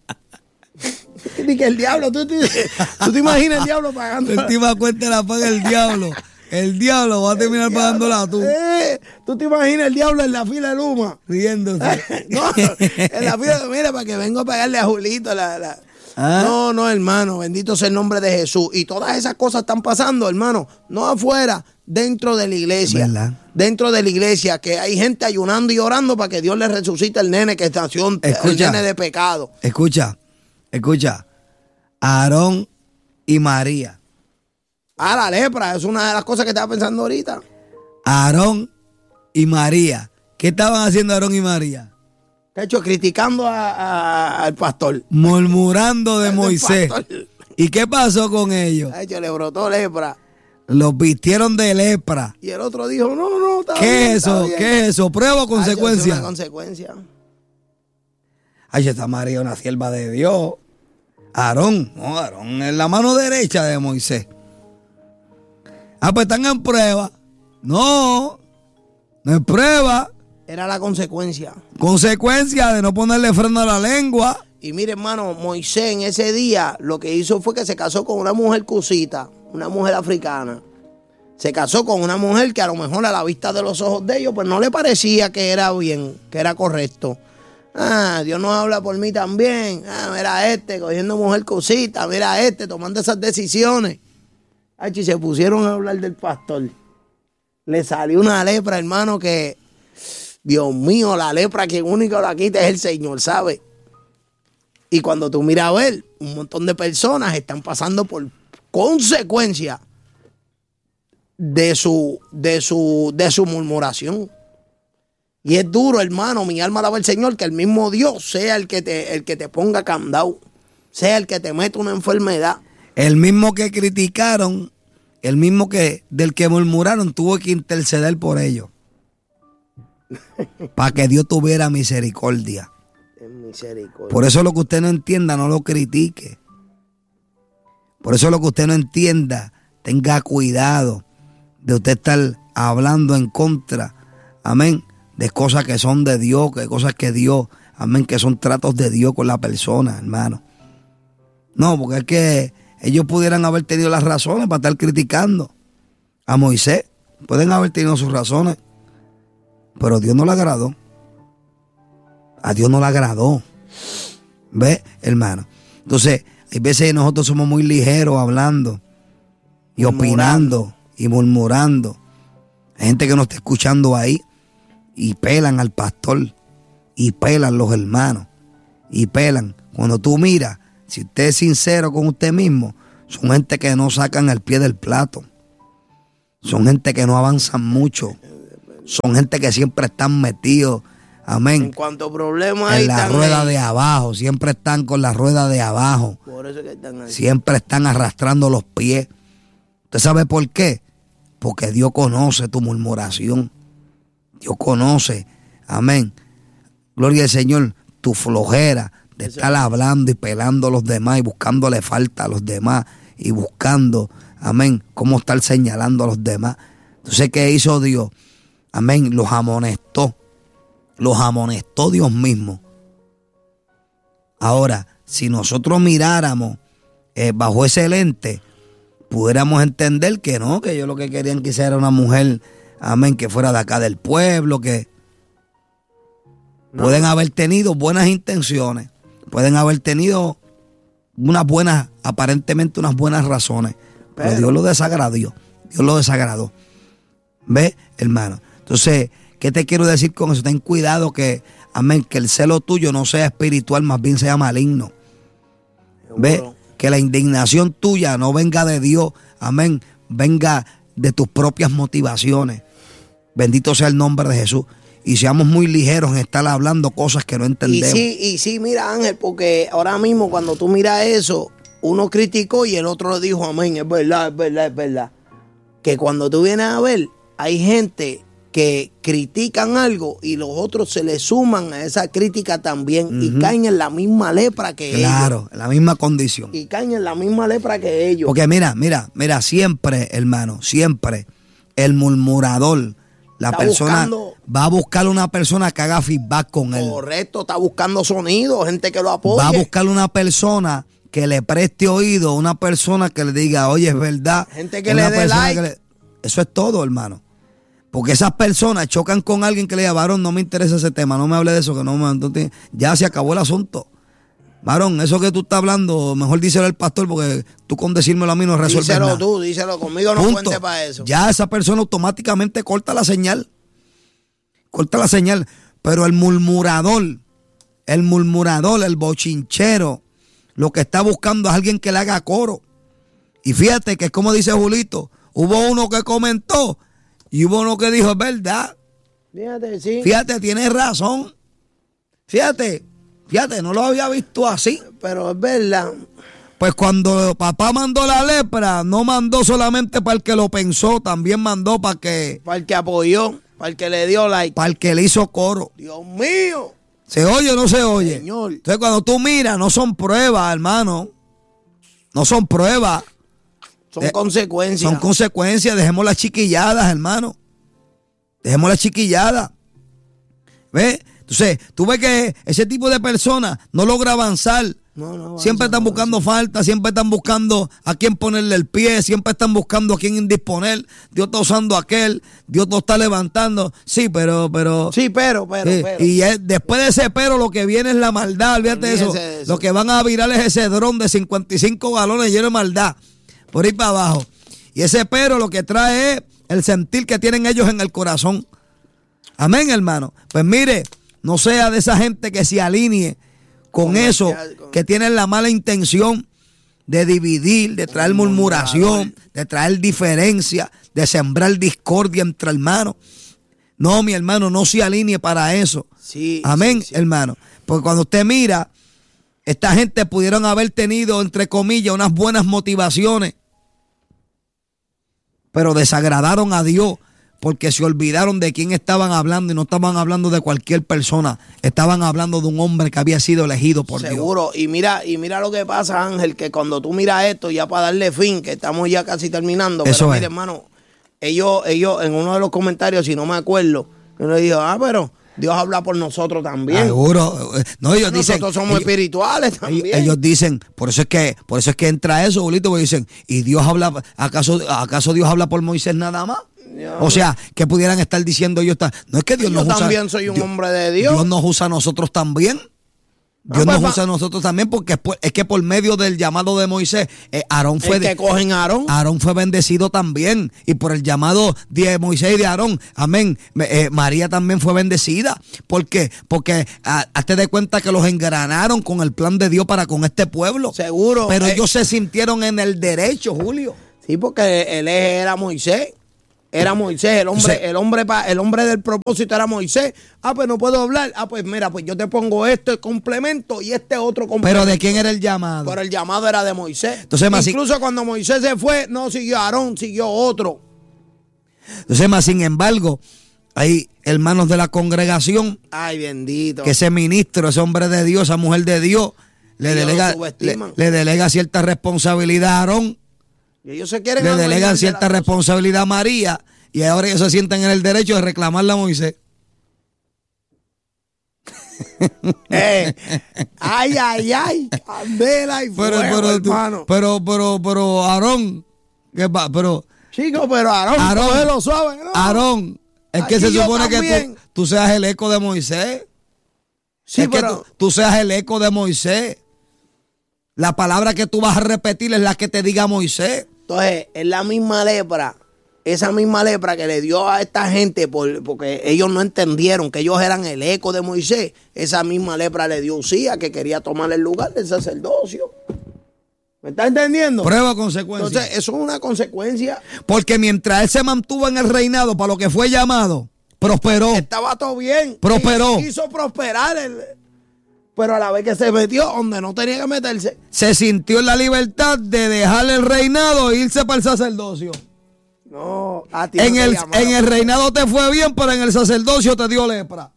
Y que el diablo, ¿tú, tú, tú te imaginas el diablo pagando. La última cuenta la paga el diablo. El diablo va a terminar pagándola tú. Eh, tú te imaginas el diablo en la fila de Luma. Riéndose. No, en la fila de, mira, para que vengo a pagarle a Julito la... la ¿Ah? No, no, hermano, bendito sea el nombre de Jesús. Y todas esas cosas están pasando, hermano, no afuera, dentro de la iglesia. ¿Verdad? Dentro de la iglesia, que hay gente ayunando y orando para que Dios le resucite el nene que nació, el nene de pecado. Escucha, escucha, Aarón y María. Ah, la lepra, es una de las cosas que estaba pensando ahorita. Aarón y María. ¿Qué estaban haciendo Aarón y María? De hecho, criticando a, a, al pastor. Murmurando de Moisés. ¿Y qué pasó con ellos? De hecho, le brotó lepra. Los vistieron de lepra. Y el otro dijo, no, no, está ¿Qué bien, es eso? ¿Qué es eso? ¿Prueba o consecuencia? Es una consecuencia. Ay, esta María, una sierva de Dios. Aarón, no, Aarón es la mano derecha de Moisés. Ah, pues están en prueba. No, no es prueba. Era la consecuencia. Consecuencia de no ponerle freno a la lengua. Y mire, hermano, Moisés en ese día lo que hizo fue que se casó con una mujer cusita, una mujer africana. Se casó con una mujer que a lo mejor a la vista de los ojos de ellos, pues no le parecía que era bien, que era correcto. Ah, Dios nos habla por mí también. Ah, mira este, cogiendo mujer cusita, mira este, tomando esas decisiones. Ay, y se pusieron a hablar del pastor. Le salió una lepra, hermano, que... Dios mío, la lepra quien único la quita es el Señor, ¿sabe? Y cuando tú miras a ver, un montón de personas están pasando por consecuencia de su, de su, de su murmuración. Y es duro, hermano, mi alma alaba al Señor, que el mismo Dios sea el que te, el que te ponga candado, sea el que te meta una enfermedad. El mismo que criticaron, el mismo que del que murmuraron, tuvo que interceder por ellos. Para que Dios tuviera misericordia. misericordia. Por eso lo que usted no entienda, no lo critique. Por eso lo que usted no entienda, tenga cuidado de usted estar hablando en contra, amén, de cosas que son de Dios, que cosas que Dios, amén, que son tratos de Dios con la persona, hermano. No, porque es que ellos pudieran haber tenido las razones para estar criticando a Moisés. Pueden haber tenido sus razones. Pero Dios no le agradó. A Dios no le agradó. ¿Ves, hermano? Entonces, Hay veces nosotros somos muy ligeros hablando y opinando y murmurando. Hay gente que nos está escuchando ahí y pelan al pastor y pelan los hermanos y pelan. Cuando tú miras, si usted es sincero con usted mismo, son gente que no sacan el pie del plato. Son gente que no avanzan mucho. Son gente que siempre están metidos, amén, En cuanto a problemas ahí en la están rueda ahí. de abajo. Siempre están con la rueda de abajo. Por eso que están ahí. Siempre están arrastrando los pies. ¿Usted sabe por qué? Porque Dios conoce tu murmuración. Dios conoce, amén, gloria al Señor, tu flojera de estar hablando y pelando a los demás y buscándole falta a los demás y buscando, amén, cómo estar señalando a los demás. Entonces, ¿qué hizo Dios? Amén, los amonestó. Los amonestó Dios mismo. Ahora, si nosotros miráramos eh, bajo ese lente, pudiéramos entender que no, que ellos lo que querían quizá era una mujer, amén, que fuera de acá del pueblo, que no. Pueden haber tenido buenas intenciones, pueden haber tenido unas buenas, aparentemente unas buenas razones, pero, pero Dios lo desagradó, Dios lo desagradó. ¿Ves, hermano? Entonces, ¿qué te quiero decir con eso? Ten cuidado que, amén, que el celo tuyo no sea espiritual, más bien sea maligno. ¿Ves? Que la indignación tuya no venga de Dios, amén, venga de tus propias motivaciones. Bendito sea el nombre de Jesús. Y seamos muy ligeros en estar hablando cosas que no entendemos. Y sí, y sí, mira, Ángel, porque ahora mismo cuando tú miras eso, uno criticó y el otro le dijo amén, es verdad, es verdad, es verdad. Que cuando tú vienes a ver, hay gente que critican algo y los otros se le suman a esa crítica también, uh-huh, y caen en la misma lepra que claro, ellos. Claro, en la misma condición. Y caen en la misma lepra que ellos. Porque mira, mira, mira, siempre, hermano, siempre el murmurador, la está persona buscando, va a buscar una persona que haga feedback con él. Correcto, está buscando sonido, gente que lo apoye. Va a buscar una persona que le preste oído, una persona que le diga, oye, es verdad. Gente que le dé like. Le... Eso es todo, hermano. Porque esas personas chocan con alguien que le diga, varón, no me interesa ese tema, no me hable de eso, que no me... Entonces, ya se acabó el asunto. Varón, eso que tú estás hablando, mejor díselo al pastor, porque tú con decírmelo a mí no resuelves díselo nada. Díselo tú, díselo conmigo, no Punto. cuente para eso. Ya esa persona automáticamente corta la señal. Corta la señal. Pero el murmurador, el murmurador, el bochinchero, lo que está buscando es alguien que le haga coro. Y fíjate que es como dice Julito, hubo uno que comentó y hubo uno que dijo, es verdad. Fíjate, sí. Fíjate, tienes razón. Fíjate, fíjate, no lo había visto así. Pero es verdad. Pues cuando papá mandó la lepra, no mandó solamente para el que lo pensó, también mandó para que... Para el que apoyó, para el que le dio like. Para el que le hizo coro. Dios mío. ¿Se oye o no se oye? Señor. Entonces cuando tú miras, no son pruebas, hermano. No son pruebas. Son eh, consecuencias. Son consecuencias. Dejemos las chiquilladas, hermano. Dejemos las chiquilladas. ¿Ves? Entonces, tú ves que ese tipo de personas no logra avanzar. No, no avanza, siempre están no buscando avanza. falta, siempre están buscando a quién ponerle el pie, siempre están buscando a quién indisponer. Dios está usando a aquel, Dios lo está levantando. Sí, pero, pero. Sí, pero, pero, sí. pero. Y es, después de ese pero, lo que viene es la maldad. Olvídate de eso. de eso. Lo que van a virar es ese dron de cincuenta y cinco galones lleno de maldad. Por ahí para abajo. Y ese pero lo que trae es el sentir que tienen ellos en el corazón. Amén, hermano. Pues mire, no sea de esa gente que se alinee con eso, que tienen la mala intención de dividir, de traer murmuración, de traer diferencia, de sembrar discordia entre hermanos. No, mi hermano, no se alinee para eso. Sí, amén, sí, sí. hermano. Porque cuando usted mira, esta gente pudieron haber tenido, entre comillas, unas buenas motivaciones, pero desagradaron a Dios porque se olvidaron de quién estaban hablando y no estaban hablando de cualquier persona, estaban hablando de un hombre que había sido elegido por Dios. Seguro, y mira, y mira lo que pasa, Ángel, que cuando tú miras esto, ya para darle fin, que estamos ya casi terminando, Eso pero es. mire, hermano, ellos, ellos en uno de los comentarios, si no me acuerdo, uno dijo, ah, pero Dios habla por nosotros también. Seguro. No, ellos nosotros dicen, somos ellos, espirituales también. Ellos, ellos dicen, por eso es que, por eso es que entra eso, bolito, porque dicen, ¿y Dios habla, acaso, acaso Dios habla por Moisés nada más? Dios. O sea, que pudieran estar diciendo ellos, no es que Dios Yo nos usa. también soy un Dios, hombre de Dios. Dios nos usa a nosotros también. Dios Ah, nos pues, usa a nosotros también porque es, por- es que por medio del llamado de Moisés, eh, Aarón fue el que de- cogen a Aarón. Aarón fue bendecido también. Y por el llamado de Moisés y de Aarón, amén, eh, María también fue bendecida. ¿Por qué? Porque ah, hazte de cuenta que los engranaron con el plan de Dios para con este pueblo. Seguro. Pero eh, ellos se sintieron en el derecho, Julio. Sí, porque el eje era Moisés. Era Moisés, el hombre, Sí. el hombre pa- el hombre del propósito era Moisés. Ah, pues no puedo hablar. Ah, pues mira, pues yo te pongo esto el complemento y este otro complemento. Pero ¿de quién era el llamado? Pero el llamado era de Moisés. Entonces, más si- incluso cuando Moisés se fue, no siguió a Aarón, siguió otro. Entonces, más sin embargo, hay hermanos de la congregación Ay, bendito. que ese ministro, ese hombre de Dios, esa mujer de Dios, le Ellos lo delega, le, subestiman. le delega cierta responsabilidad a Aarón, Y ellos se quieren le adueñar delegan de cierta la cosa. responsabilidad a María, y ahora ellos se sienten en el derecho de reclamarle a Moisés. Eh, ay, ay, ay. Candela y Pero, fuego, pero, tú- hermano. pero, pero, pero, Aarón, ¿qué pa- pero, Chico, pero Aarón, Aarón, cógelo suave, ¿no? Aarón, es que Aquí se yo supone que también. tú, tú seas el eco de Moisés. Sí, es que pero tú, tú seas el eco de Moisés. La palabra que tú vas a repetir es la que te diga Moisés. entonces es la misma lepra, esa misma lepra que le dio a esta gente por, porque ellos no entendieron que ellos eran el eco de Moisés. Esa misma lepra le dio a Usías, que quería tomar el lugar del sacerdocio. ¿Me estás entendiendo? Prueba consecuencia. Entonces, eso es una consecuencia. Porque mientras él se mantuvo en el reinado para lo que fue llamado, prosperó. Estaba todo bien. Prosperó. Quiso prosperar, el- pero a la vez que se metió donde no tenía que meterse. Se sintió en la libertad de dejar el reinado e irse para el sacerdocio. No, a ti no En te el, llamaron. en el reinado te fue bien, pero en el sacerdocio te dio lepra.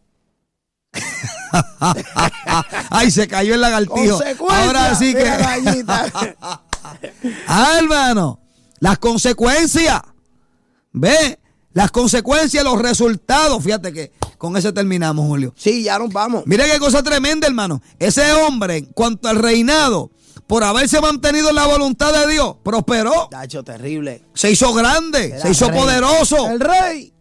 Ay, se cayó el lagartijo. Consecuencia, Ahora sí que. mira, rayita. Ah, hermano, las consecuencias. Ve, las consecuencias, los resultados. Fíjate que con eso terminamos, Julio. Sí, ya nos vamos. Mira qué cosa tremenda, hermano. Ese hombre, en cuanto al reinado, por haberse mantenido en la voluntad de Dios, prosperó. Tacho, terrible. Se hizo grande, Era se hizo rey. poderoso. El rey.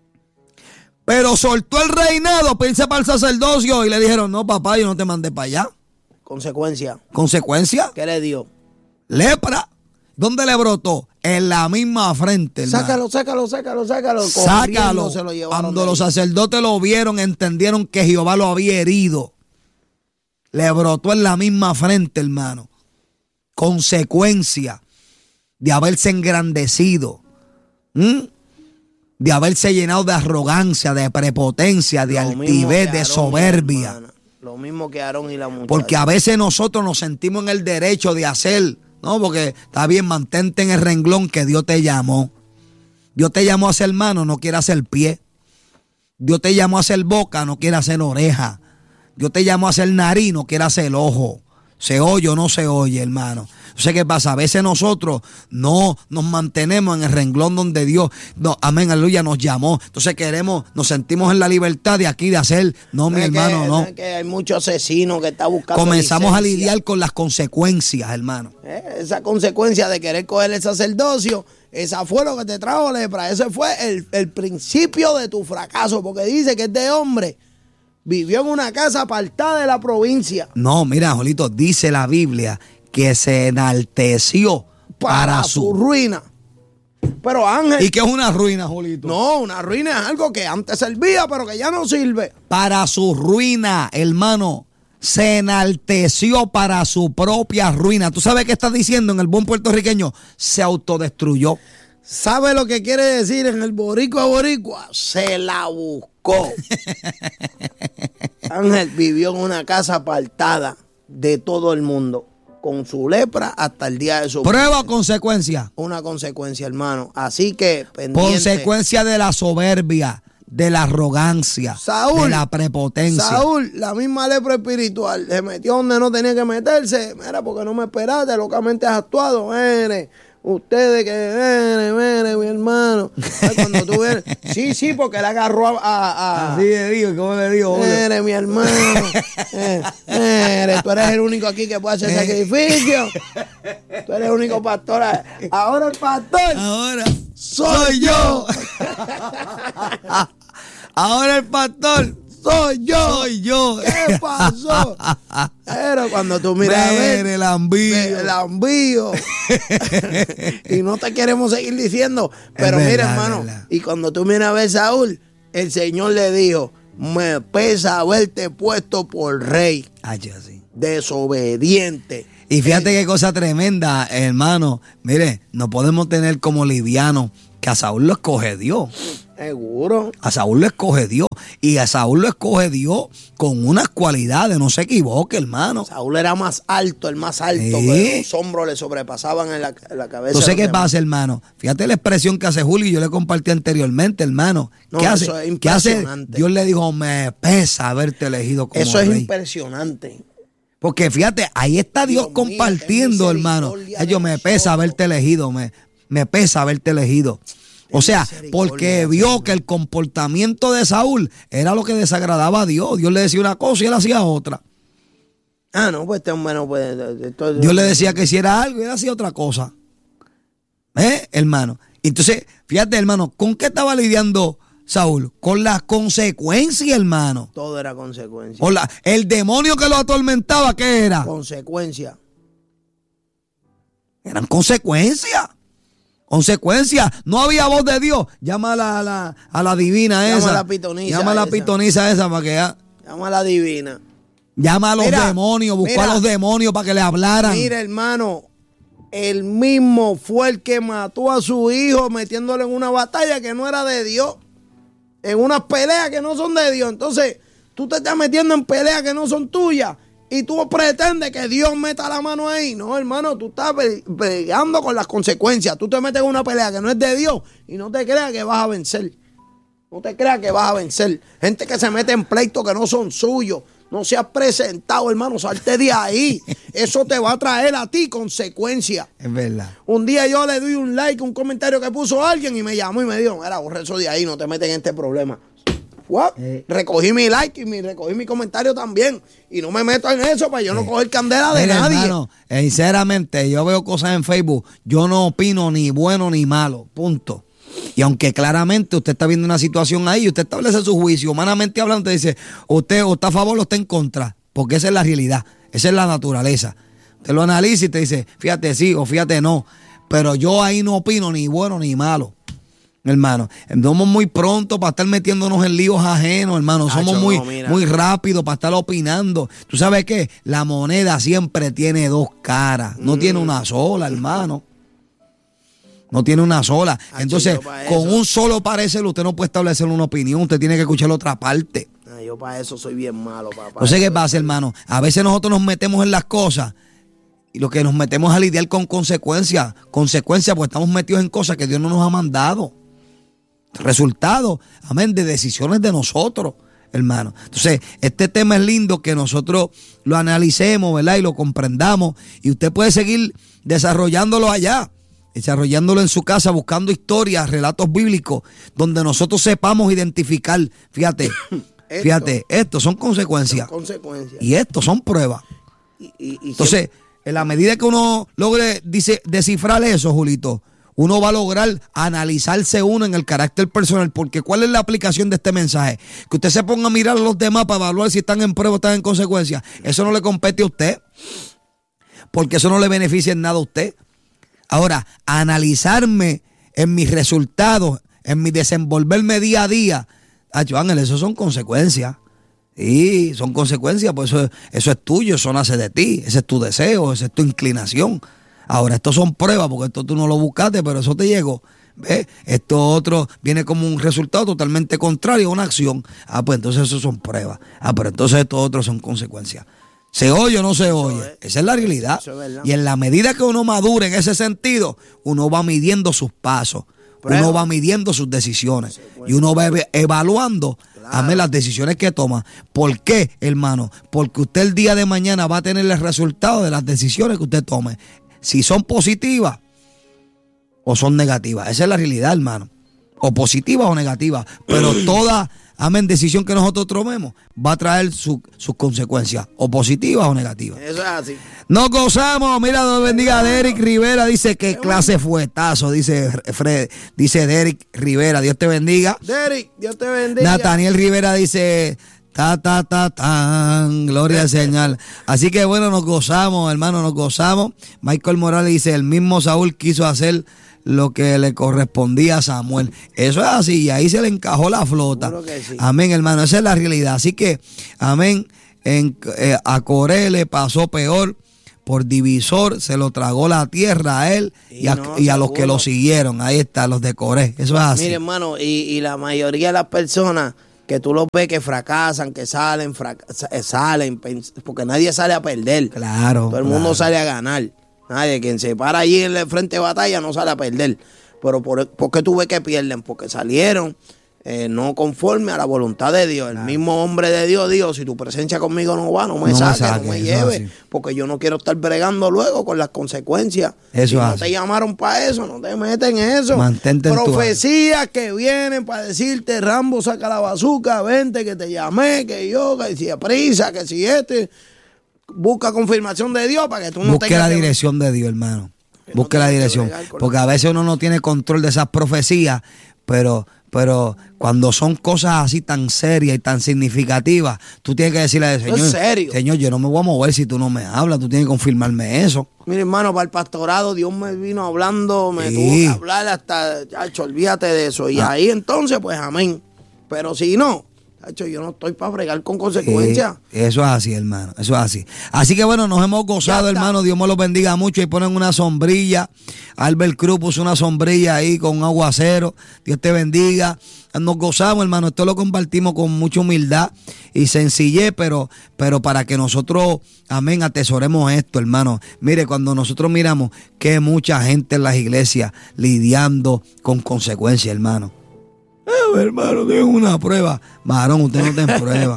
Pero soltó el reinado para irse para el sacerdocio y le dijeron, no, papá, yo no te mandé para allá. Consecuencia. Consecuencia, ¿Qué le dio? lepra. ¿Dónde le brotó? En la misma frente, hermano. Sácalo, sácalo, sácalo, sácalo. Sácalo. Corriendo se lo llevaron Cuando de los ahí. sacerdotes lo vieron, entendieron que Jehová lo había herido. Le brotó en la misma frente, hermano. Consecuencia de haberse engrandecido. ¿Mm? De haberse llenado de arrogancia, de prepotencia, de Lo mismo altivez, que de Aarón, soberbia. hermana. Lo mismo que Aarón y la muchacha. Porque a veces nosotros nos sentimos en el derecho de hacer, ¿no? Porque está bien, mantente en el renglón que Dios te llamó. Dios te llamó a ser mano, no quiere hacer pie. Dios te llamó a ser boca, no quiere hacer oreja. Dios te llamó a ser nariz, no quiere hacer ojo. Se oye o no se oye, hermano. No sé qué pasa. A veces nosotros no nos mantenemos en el renglón donde Dios, no, amén, aleluya, nos llamó. Entonces queremos, nos sentimos en la libertad de aquí de hacer. No, mi Es que- hermano, no. es que hay muchos asesinos que están buscando Comenzamos a licencia. lidiar con las consecuencias, hermano. Eh, Esa consecuencia de querer coger el sacerdocio, esa fue lo que te trajo lepra. Ese fue el, el principio de tu fracaso, porque dice que este hombre vivió en una casa apartada de la provincia No, mira, Jolito, dice la Biblia que se enalteció para, para, su su... ruina. Pero Ángel, ¿Y qué es una ruina, Jolito? no, una ruina es algo que antes servía, pero que ya no sirve. Para su ruina, hermano. Se enalteció para su propia ruina. ¿Tú sabes qué está diciendo en el buen puertorriqueño? Se autodestruyó. ¿Sabe lo que quiere decir en el boricua boricua? Se la buscó. Ángel vivió en una casa apartada de todo el mundo, con su lepra hasta el día de su Prueba o consecuencia. una consecuencia, hermano. Así que, pendiente. Consecuencia de la soberbia, de la arrogancia, Saúl, de la prepotencia. Saúl, la misma lepra espiritual, se metió donde no tenía que meterse. Mira, porque no me esperaste, locamente has actuado. Mire, ustedes que, mire, mire, mi hermano. Ay, cuando tú ves, sí, sí, porque él agarró a... a, a Así le digo, ¿cómo le digo? Mire, mi hermano. Eh, mire, tú eres el único aquí que puede hacer sacrificio. Tú eres el único pastor. Ahora el pastor Ahora soy yo. Ahora el pastor soy yo. Soy yo. ¿Qué pasó? Pero cuando tú miras a ver, el ambío. el ambío. Y no te queremos seguir diciendo. Pero Es mira, verdad, hermano, es verdad. y cuando tú miras a ver, Saúl, el Señor le dijo, me pesa haberte puesto por rey. Ay, sí. Desobediente. Y fíjate qué cosa tremenda, hermano. Mire, no podemos tener como liviano que a Saúl lo escoge Dios. Seguro. A Saúl lo escoge Dios. Y a Saúl lo escoge Dios con unas cualidades. No se equivoque, hermano. Saúl era más alto, el más alto. Sí. Pero los hombros le sobrepasaban en la, en la cabeza. Entonces, de ¿qué los demás. pasa, hermano? Fíjate la expresión que hace Julio y yo le compartí anteriormente, hermano. No, ¿Qué hace? eso es ¿Qué hace? impresionante. Dios le dijo, me pesa haberte elegido como Eso es rey. impresionante. Porque fíjate, ahí está Dios, Dios mío, compartiendo, qué hermano. misericordia Ay, yo de me nosotros. pesa haberte elegido, me, me pesa haberte elegido. O sea, misericordia, porque vio Señor. que el comportamiento de Saúl era lo que desagradaba a Dios. Dios le decía una cosa y él hacía otra. Ah, no, pues este hombre no puede. Esto- Dios le decía que hiciera algo y él hacía otra cosa. ¿Eh, hermano? Entonces, fíjate, hermano, ¿con qué estaba lidiando Saúl? Con las consecuencias, hermano. Todo era consecuencia. Con la- el demonio que lo atormentaba, ¿qué era? Consecuencia. Eran consecuencias. Consecuencias. No había voz de Dios. Llama a la, a la, a la divina Llama esa. a la pitonisa Llama a la esa. pitonisa esa para que... ah, Llama a la divina. llama a los Mira, demonios. Buscó mira. a los demonios para que le hablaran. Mira, hermano, el mismo fue el que mató a su hijo metiéndole en una batalla que no era de Dios. En unas peleas que no son de Dios. Entonces, tú te estás metiendo en peleas que no son tuyas. Y tú pretendes que Dios meta la mano ahí. No, hermano, tú estás pe- peleando con las consecuencias. Tú te metes en una pelea que no es de Dios y no te creas que vas a vencer. No te creas que vas a vencer. Gente que se mete en pleitos que no son suyos. No se ha presentado, hermano. Salte de ahí. Eso te va a traer a ti consecuencias. Es verdad. Un día yo le doy un like, un comentario que puso alguien y me llamó y me dijo, mira, borra eso de ahí, no te metes en este problema. What? Eh. Recogí mi like y mi, recogí mi comentario también. Y no me meto en eso para yo no coger candela de Mira, nadie. hermano, eh, sinceramente, yo veo cosas en Facebook. Yo no opino ni bueno ni malo. Punto. Y aunque claramente usted está viendo una situación ahí, usted establece su juicio. Humanamente hablando, usted dice, usted o está a favor o está en contra. Porque esa es la realidad. Esa es la naturaleza. Usted lo analiza y te dice, fíjate sí o fíjate no. Pero yo ahí no opino ni bueno ni malo. Hermano, somos muy pronto para estar metiéndonos en líos ajenos, hermano. Somos Tacho, muy, no, mira. muy rápidos para estar opinando. ¿Tú sabes qué? La moneda siempre tiene dos caras. No Mm. tiene una sola, hermano. No tiene una sola. Tacho, Entonces, yo pa' con eso. un solo parecer, usted no puede establecer una opinión. Usted tiene que escuchar la otra parte. Ah, yo para eso soy bien malo, papá. No sé qué pasa, hermano. A veces nosotros nos metemos en las cosas y lo que nos metemos es a lidiar con consecuencias. Consecuencias, porque estamos metidos en cosas que Dios no nos ha mandado. Resultado, amén, de decisiones de nosotros, hermano. Entonces, este tema es lindo que nosotros lo analicemos, ¿verdad? Y lo comprendamos. Y usted puede seguir desarrollándolo allá, desarrollándolo en su casa, buscando historias, relatos bíblicos, donde nosotros sepamos identificar, fíjate, Esto. fíjate, esto son consecuencias. Consecuencias. Y esto son pruebas. Y, y- y Entonces, en la medida que uno logre dice, descifrar eso, Julito, uno va a lograr analizarse uno en el carácter personal. Porque ¿cuál es la aplicación de este mensaje? Que usted se ponga a mirar a los demás para evaluar si están en prueba o están en consecuencia. Eso no le compete a usted. Porque eso no le beneficia en nada a usted. Ahora, analizarme en mis resultados, en mi desenvolverme día a día. Acho, Ángel, eso son consecuencias. Sí, son consecuencias, pues eso, eso es tuyo, eso nace de ti, ese es tu deseo, esa es tu inclinación. Ahora, esto son pruebas, porque esto tú no lo buscaste, pero eso te llegó. ¿Ves? Esto otro viene como un resultado totalmente contrario a una acción. Ah, pues entonces eso son pruebas. Ah, pero entonces estos otros son consecuencias. ¿Se oye o no se oye? es- Esa es la realidad. eso es verdad. Y en la medida que uno madure en ese sentido, uno va midiendo sus pasos. Prueba. Uno va midiendo sus decisiones. Y uno va eve- evaluando amén, las decisiones que toma. ¿Por qué, hermano? Porque usted el día de mañana va a tener el resultado de las decisiones que usted tome. Si son positivas o son negativas. Esa es la realidad, hermano. O positivas o negativas. Pero toda, amén, decisión que nosotros tomemos va a traer su- sus consecuencias. O positivas o negativas. Eso es así. Nos gozamos, mira, Dios bendiga a Derek Rivera, dice que clase fuetazo, dice Fred, dice Derek Rivera, Dios te bendiga. Derek, Dios te bendiga. Nathaniel Rivera dice, Ta, ta, ta, tan. Gloria al Señor. Así que bueno, nos gozamos, hermano, nos gozamos. Michael Morales dice, el mismo Saúl quiso hacer lo que le correspondía a Samuel. Eso es así, y ahí se le encajó la flota. Sí. Amén, hermano, esa es la realidad. Así que, amén, en, eh, a Coré le pasó peor. Por divisor se lo tragó la tierra a él y, y, a, no, y a los que lo siguieron. Ahí está, los de Coré. Eso es así. Mire, hermano, y, y la mayoría de las personas que tú los ves que fracasan, que salen, frac salen, porque nadie sale a perder. Claro. Todo el claro. mundo sale a ganar. Nadie, quien se para allí en el frente de batalla no sale a perder. Pero ¿por, ¿por qué tú ves que pierden? Porque salieron eh, no conforme a la voluntad de Dios. El claro. mismo hombre de Dios dijo, si tu presencia conmigo no va, no me no saques, me saque, no me lleves, no, porque yo no quiero estar bregando luego con las consecuencias. Eso si no así. te llamaron para eso, no te meten en eso. Mantente en profecías que vienen para decirte, Rambo, saca la bazuca, vente, que te llamé, que yo, que si prisa, que si este... Busca confirmación de Dios para que tú no Busque tengas la que... dirección de Dios, hermano. Que Busque no la dirección. Porque a veces uno no tiene control de esas profecías, pero, pero cuando son cosas así tan serias y tan significativas, tú tienes que decirle al Señor, ¿en serio? Señor, yo no me voy a mover si tú no me hablas, tú tienes que confirmarme eso. Mire, hermano, para el pastorado Dios me vino hablando, me sí. tuvo que hablar hasta, chacho, olvídate de eso. Y ah. ahí entonces, pues amén. Pero si no... yo no estoy para bregar con consecuencias. Eh, eso es así, hermano. Eso es así. Así que bueno, nos hemos gozado, hermano. Dios me los bendiga mucho. Y ponen una sombrilla. Albert Cruz puso una sombrilla ahí con un aguacero. Dios te bendiga. Nos gozamos, hermano. Esto lo compartimos con mucha humildad y sencillez, pero, pero para que nosotros, amén, atesoremos esto, hermano. Mire, cuando nosotros miramos que mucha gente en las iglesias lidiando con consecuencias, hermano. Eh, hermano, tengo una prueba. Varón, usted no está en prueba.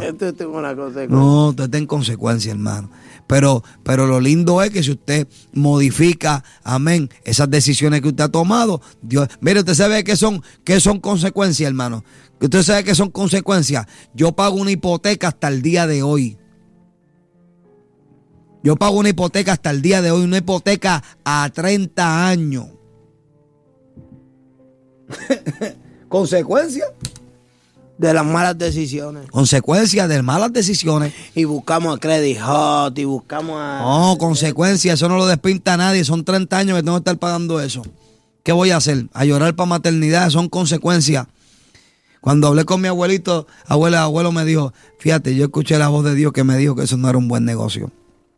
No, usted está en consecuencia, hermano. Pero, pero lo lindo es que si usted modifica, amén, esas decisiones que usted ha tomado, Dios, mire, usted sabe que son, que son consecuencias, hermano. Usted sabe que son consecuencias. Yo pago una hipoteca hasta el día de hoy. Yo pago una hipoteca hasta el día de hoy, una hipoteca a treinta años. ¿Consecuencia? De las malas decisiones. Consecuencia de malas decisiones. Y buscamos a Credit Hot y buscamos a... No, consecuencia, eso no lo despinta a nadie. Son treinta años que tengo que estar pagando eso. ¿Qué voy a hacer? A llorar para maternidad, son consecuencias. Cuando hablé con mi abuelito, abuela, abuelo me dijo, fíjate, yo escuché la voz de Dios que me dijo que eso no era un buen negocio.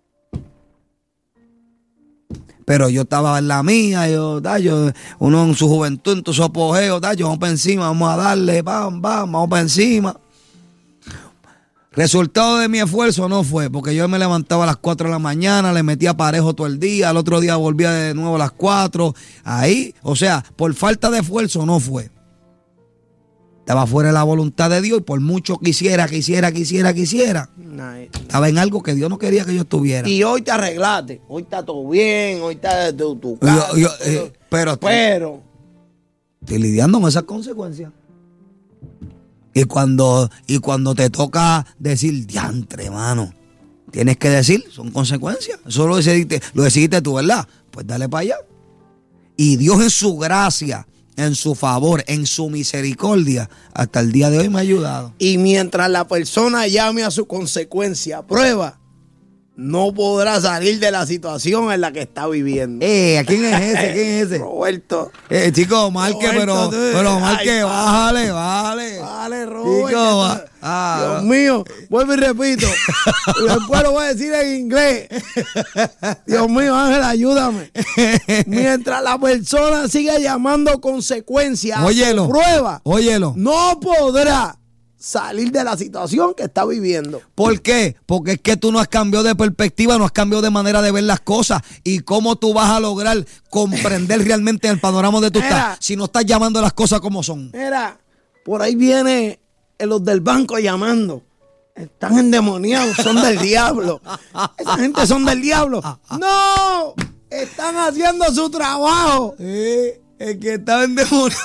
Pero yo estaba en la mía, yo, da, yo, uno en su juventud, en su apogeo, da, yo, vamos para encima, vamos a darle, vamos, vamos, vamos para encima. Resultado de mi esfuerzo no fue, porque yo me levantaba a las cuatro de la mañana, le metía parejo todo el día, al otro día volvía de nuevo a las cuatro, ahí, o sea, por falta de esfuerzo no fue. Estaba fuera de la voluntad de Dios y por mucho quisiera, quisiera, quisiera, quisiera, estaba en algo que Dios no quería que yo estuviera. Y hoy te arreglaste, hoy está todo bien, hoy está tu, tu casa. Yo, yo, eh, pero, pero estoy lidiando con esas consecuencias. Y cuando, y cuando te toca decir, diantre, hermano, tienes que decir, son consecuencias. Eso lo decidiste, lo decidiste tú, ¿verdad? Pues dale para allá. Y Dios en su gracia, en su favor, en su misericordia, hasta el día de hoy me ha ayudado. Y mientras la persona llame a su consecuencia, prueba, no podrá salir de la situación en la que está viviendo. Eh, ¿quién es ese? ¿Quién es ese? Roberto. Eh, chico, Marque, pero, pero Marque, bájale, bájale. Vale, Roberto. Chico, ah, Dios mío, vuelvo y repito. Después lo voy a decir en inglés. Dios mío, Ángel, ayúdame. Mientras la persona siga llamando consecuencias, óyelo, prueba, óyelo, no podrá salir de la situación que está viviendo. ¿Por qué? Porque es que tú no has cambiado de perspectiva, no has cambiado de manera de ver las cosas. ¿Y cómo tú vas a lograr comprender realmente el panorama de tu estás si no estás llamando las cosas como son? Mira, por ahí viene los del banco llamando. Están endemoniados, son del diablo. Esa gente son del diablo. ¡No! Están haciendo su trabajo. Eh, el que estaba endemoniado.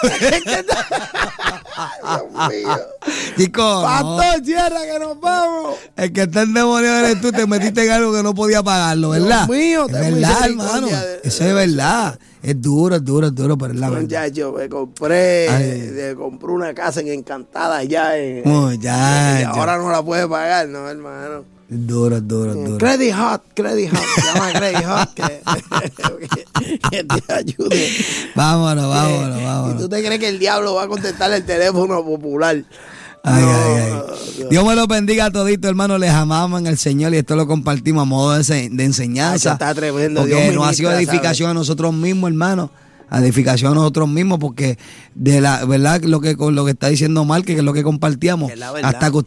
Dios mío. Chico, Pastor, no. cierra que nos vamos. El que está endemoniado eres tú, te metiste en algo que no podía pagarlo, ¿verdad? Dios mío, es verdad, hermano. Eso es verdad. Es duro, es duro, es duro, pero es la verdad. Muchacho, me compré, Ay. me compré una casa en Encantada allá. En, Muchacho. y ahora no la puede pagar, ¿no, hermano? Es duro, es duro, es duro. Credit Hot, Credit Hot, se llama Credit Hot, que, que te ayude. Vámonos, vámonos, ¿Y tú vámonos. te crees que el diablo va a contestar el teléfono popular? Ay, No, ay, ay. Dios. Dios me lo bendiga a todito, hermano. Les amamos en el Señor y esto lo compartimos a modo de, ense- de enseñanza. Ay, que está tremendo. Porque Dios nos ha sido ministra, edificación a nosotros mismos, hermano. A edificación a nosotros mismos, porque de la verdad lo que lo que está diciendo Mark, que es lo que compartíamos, Es la verdad. hasta que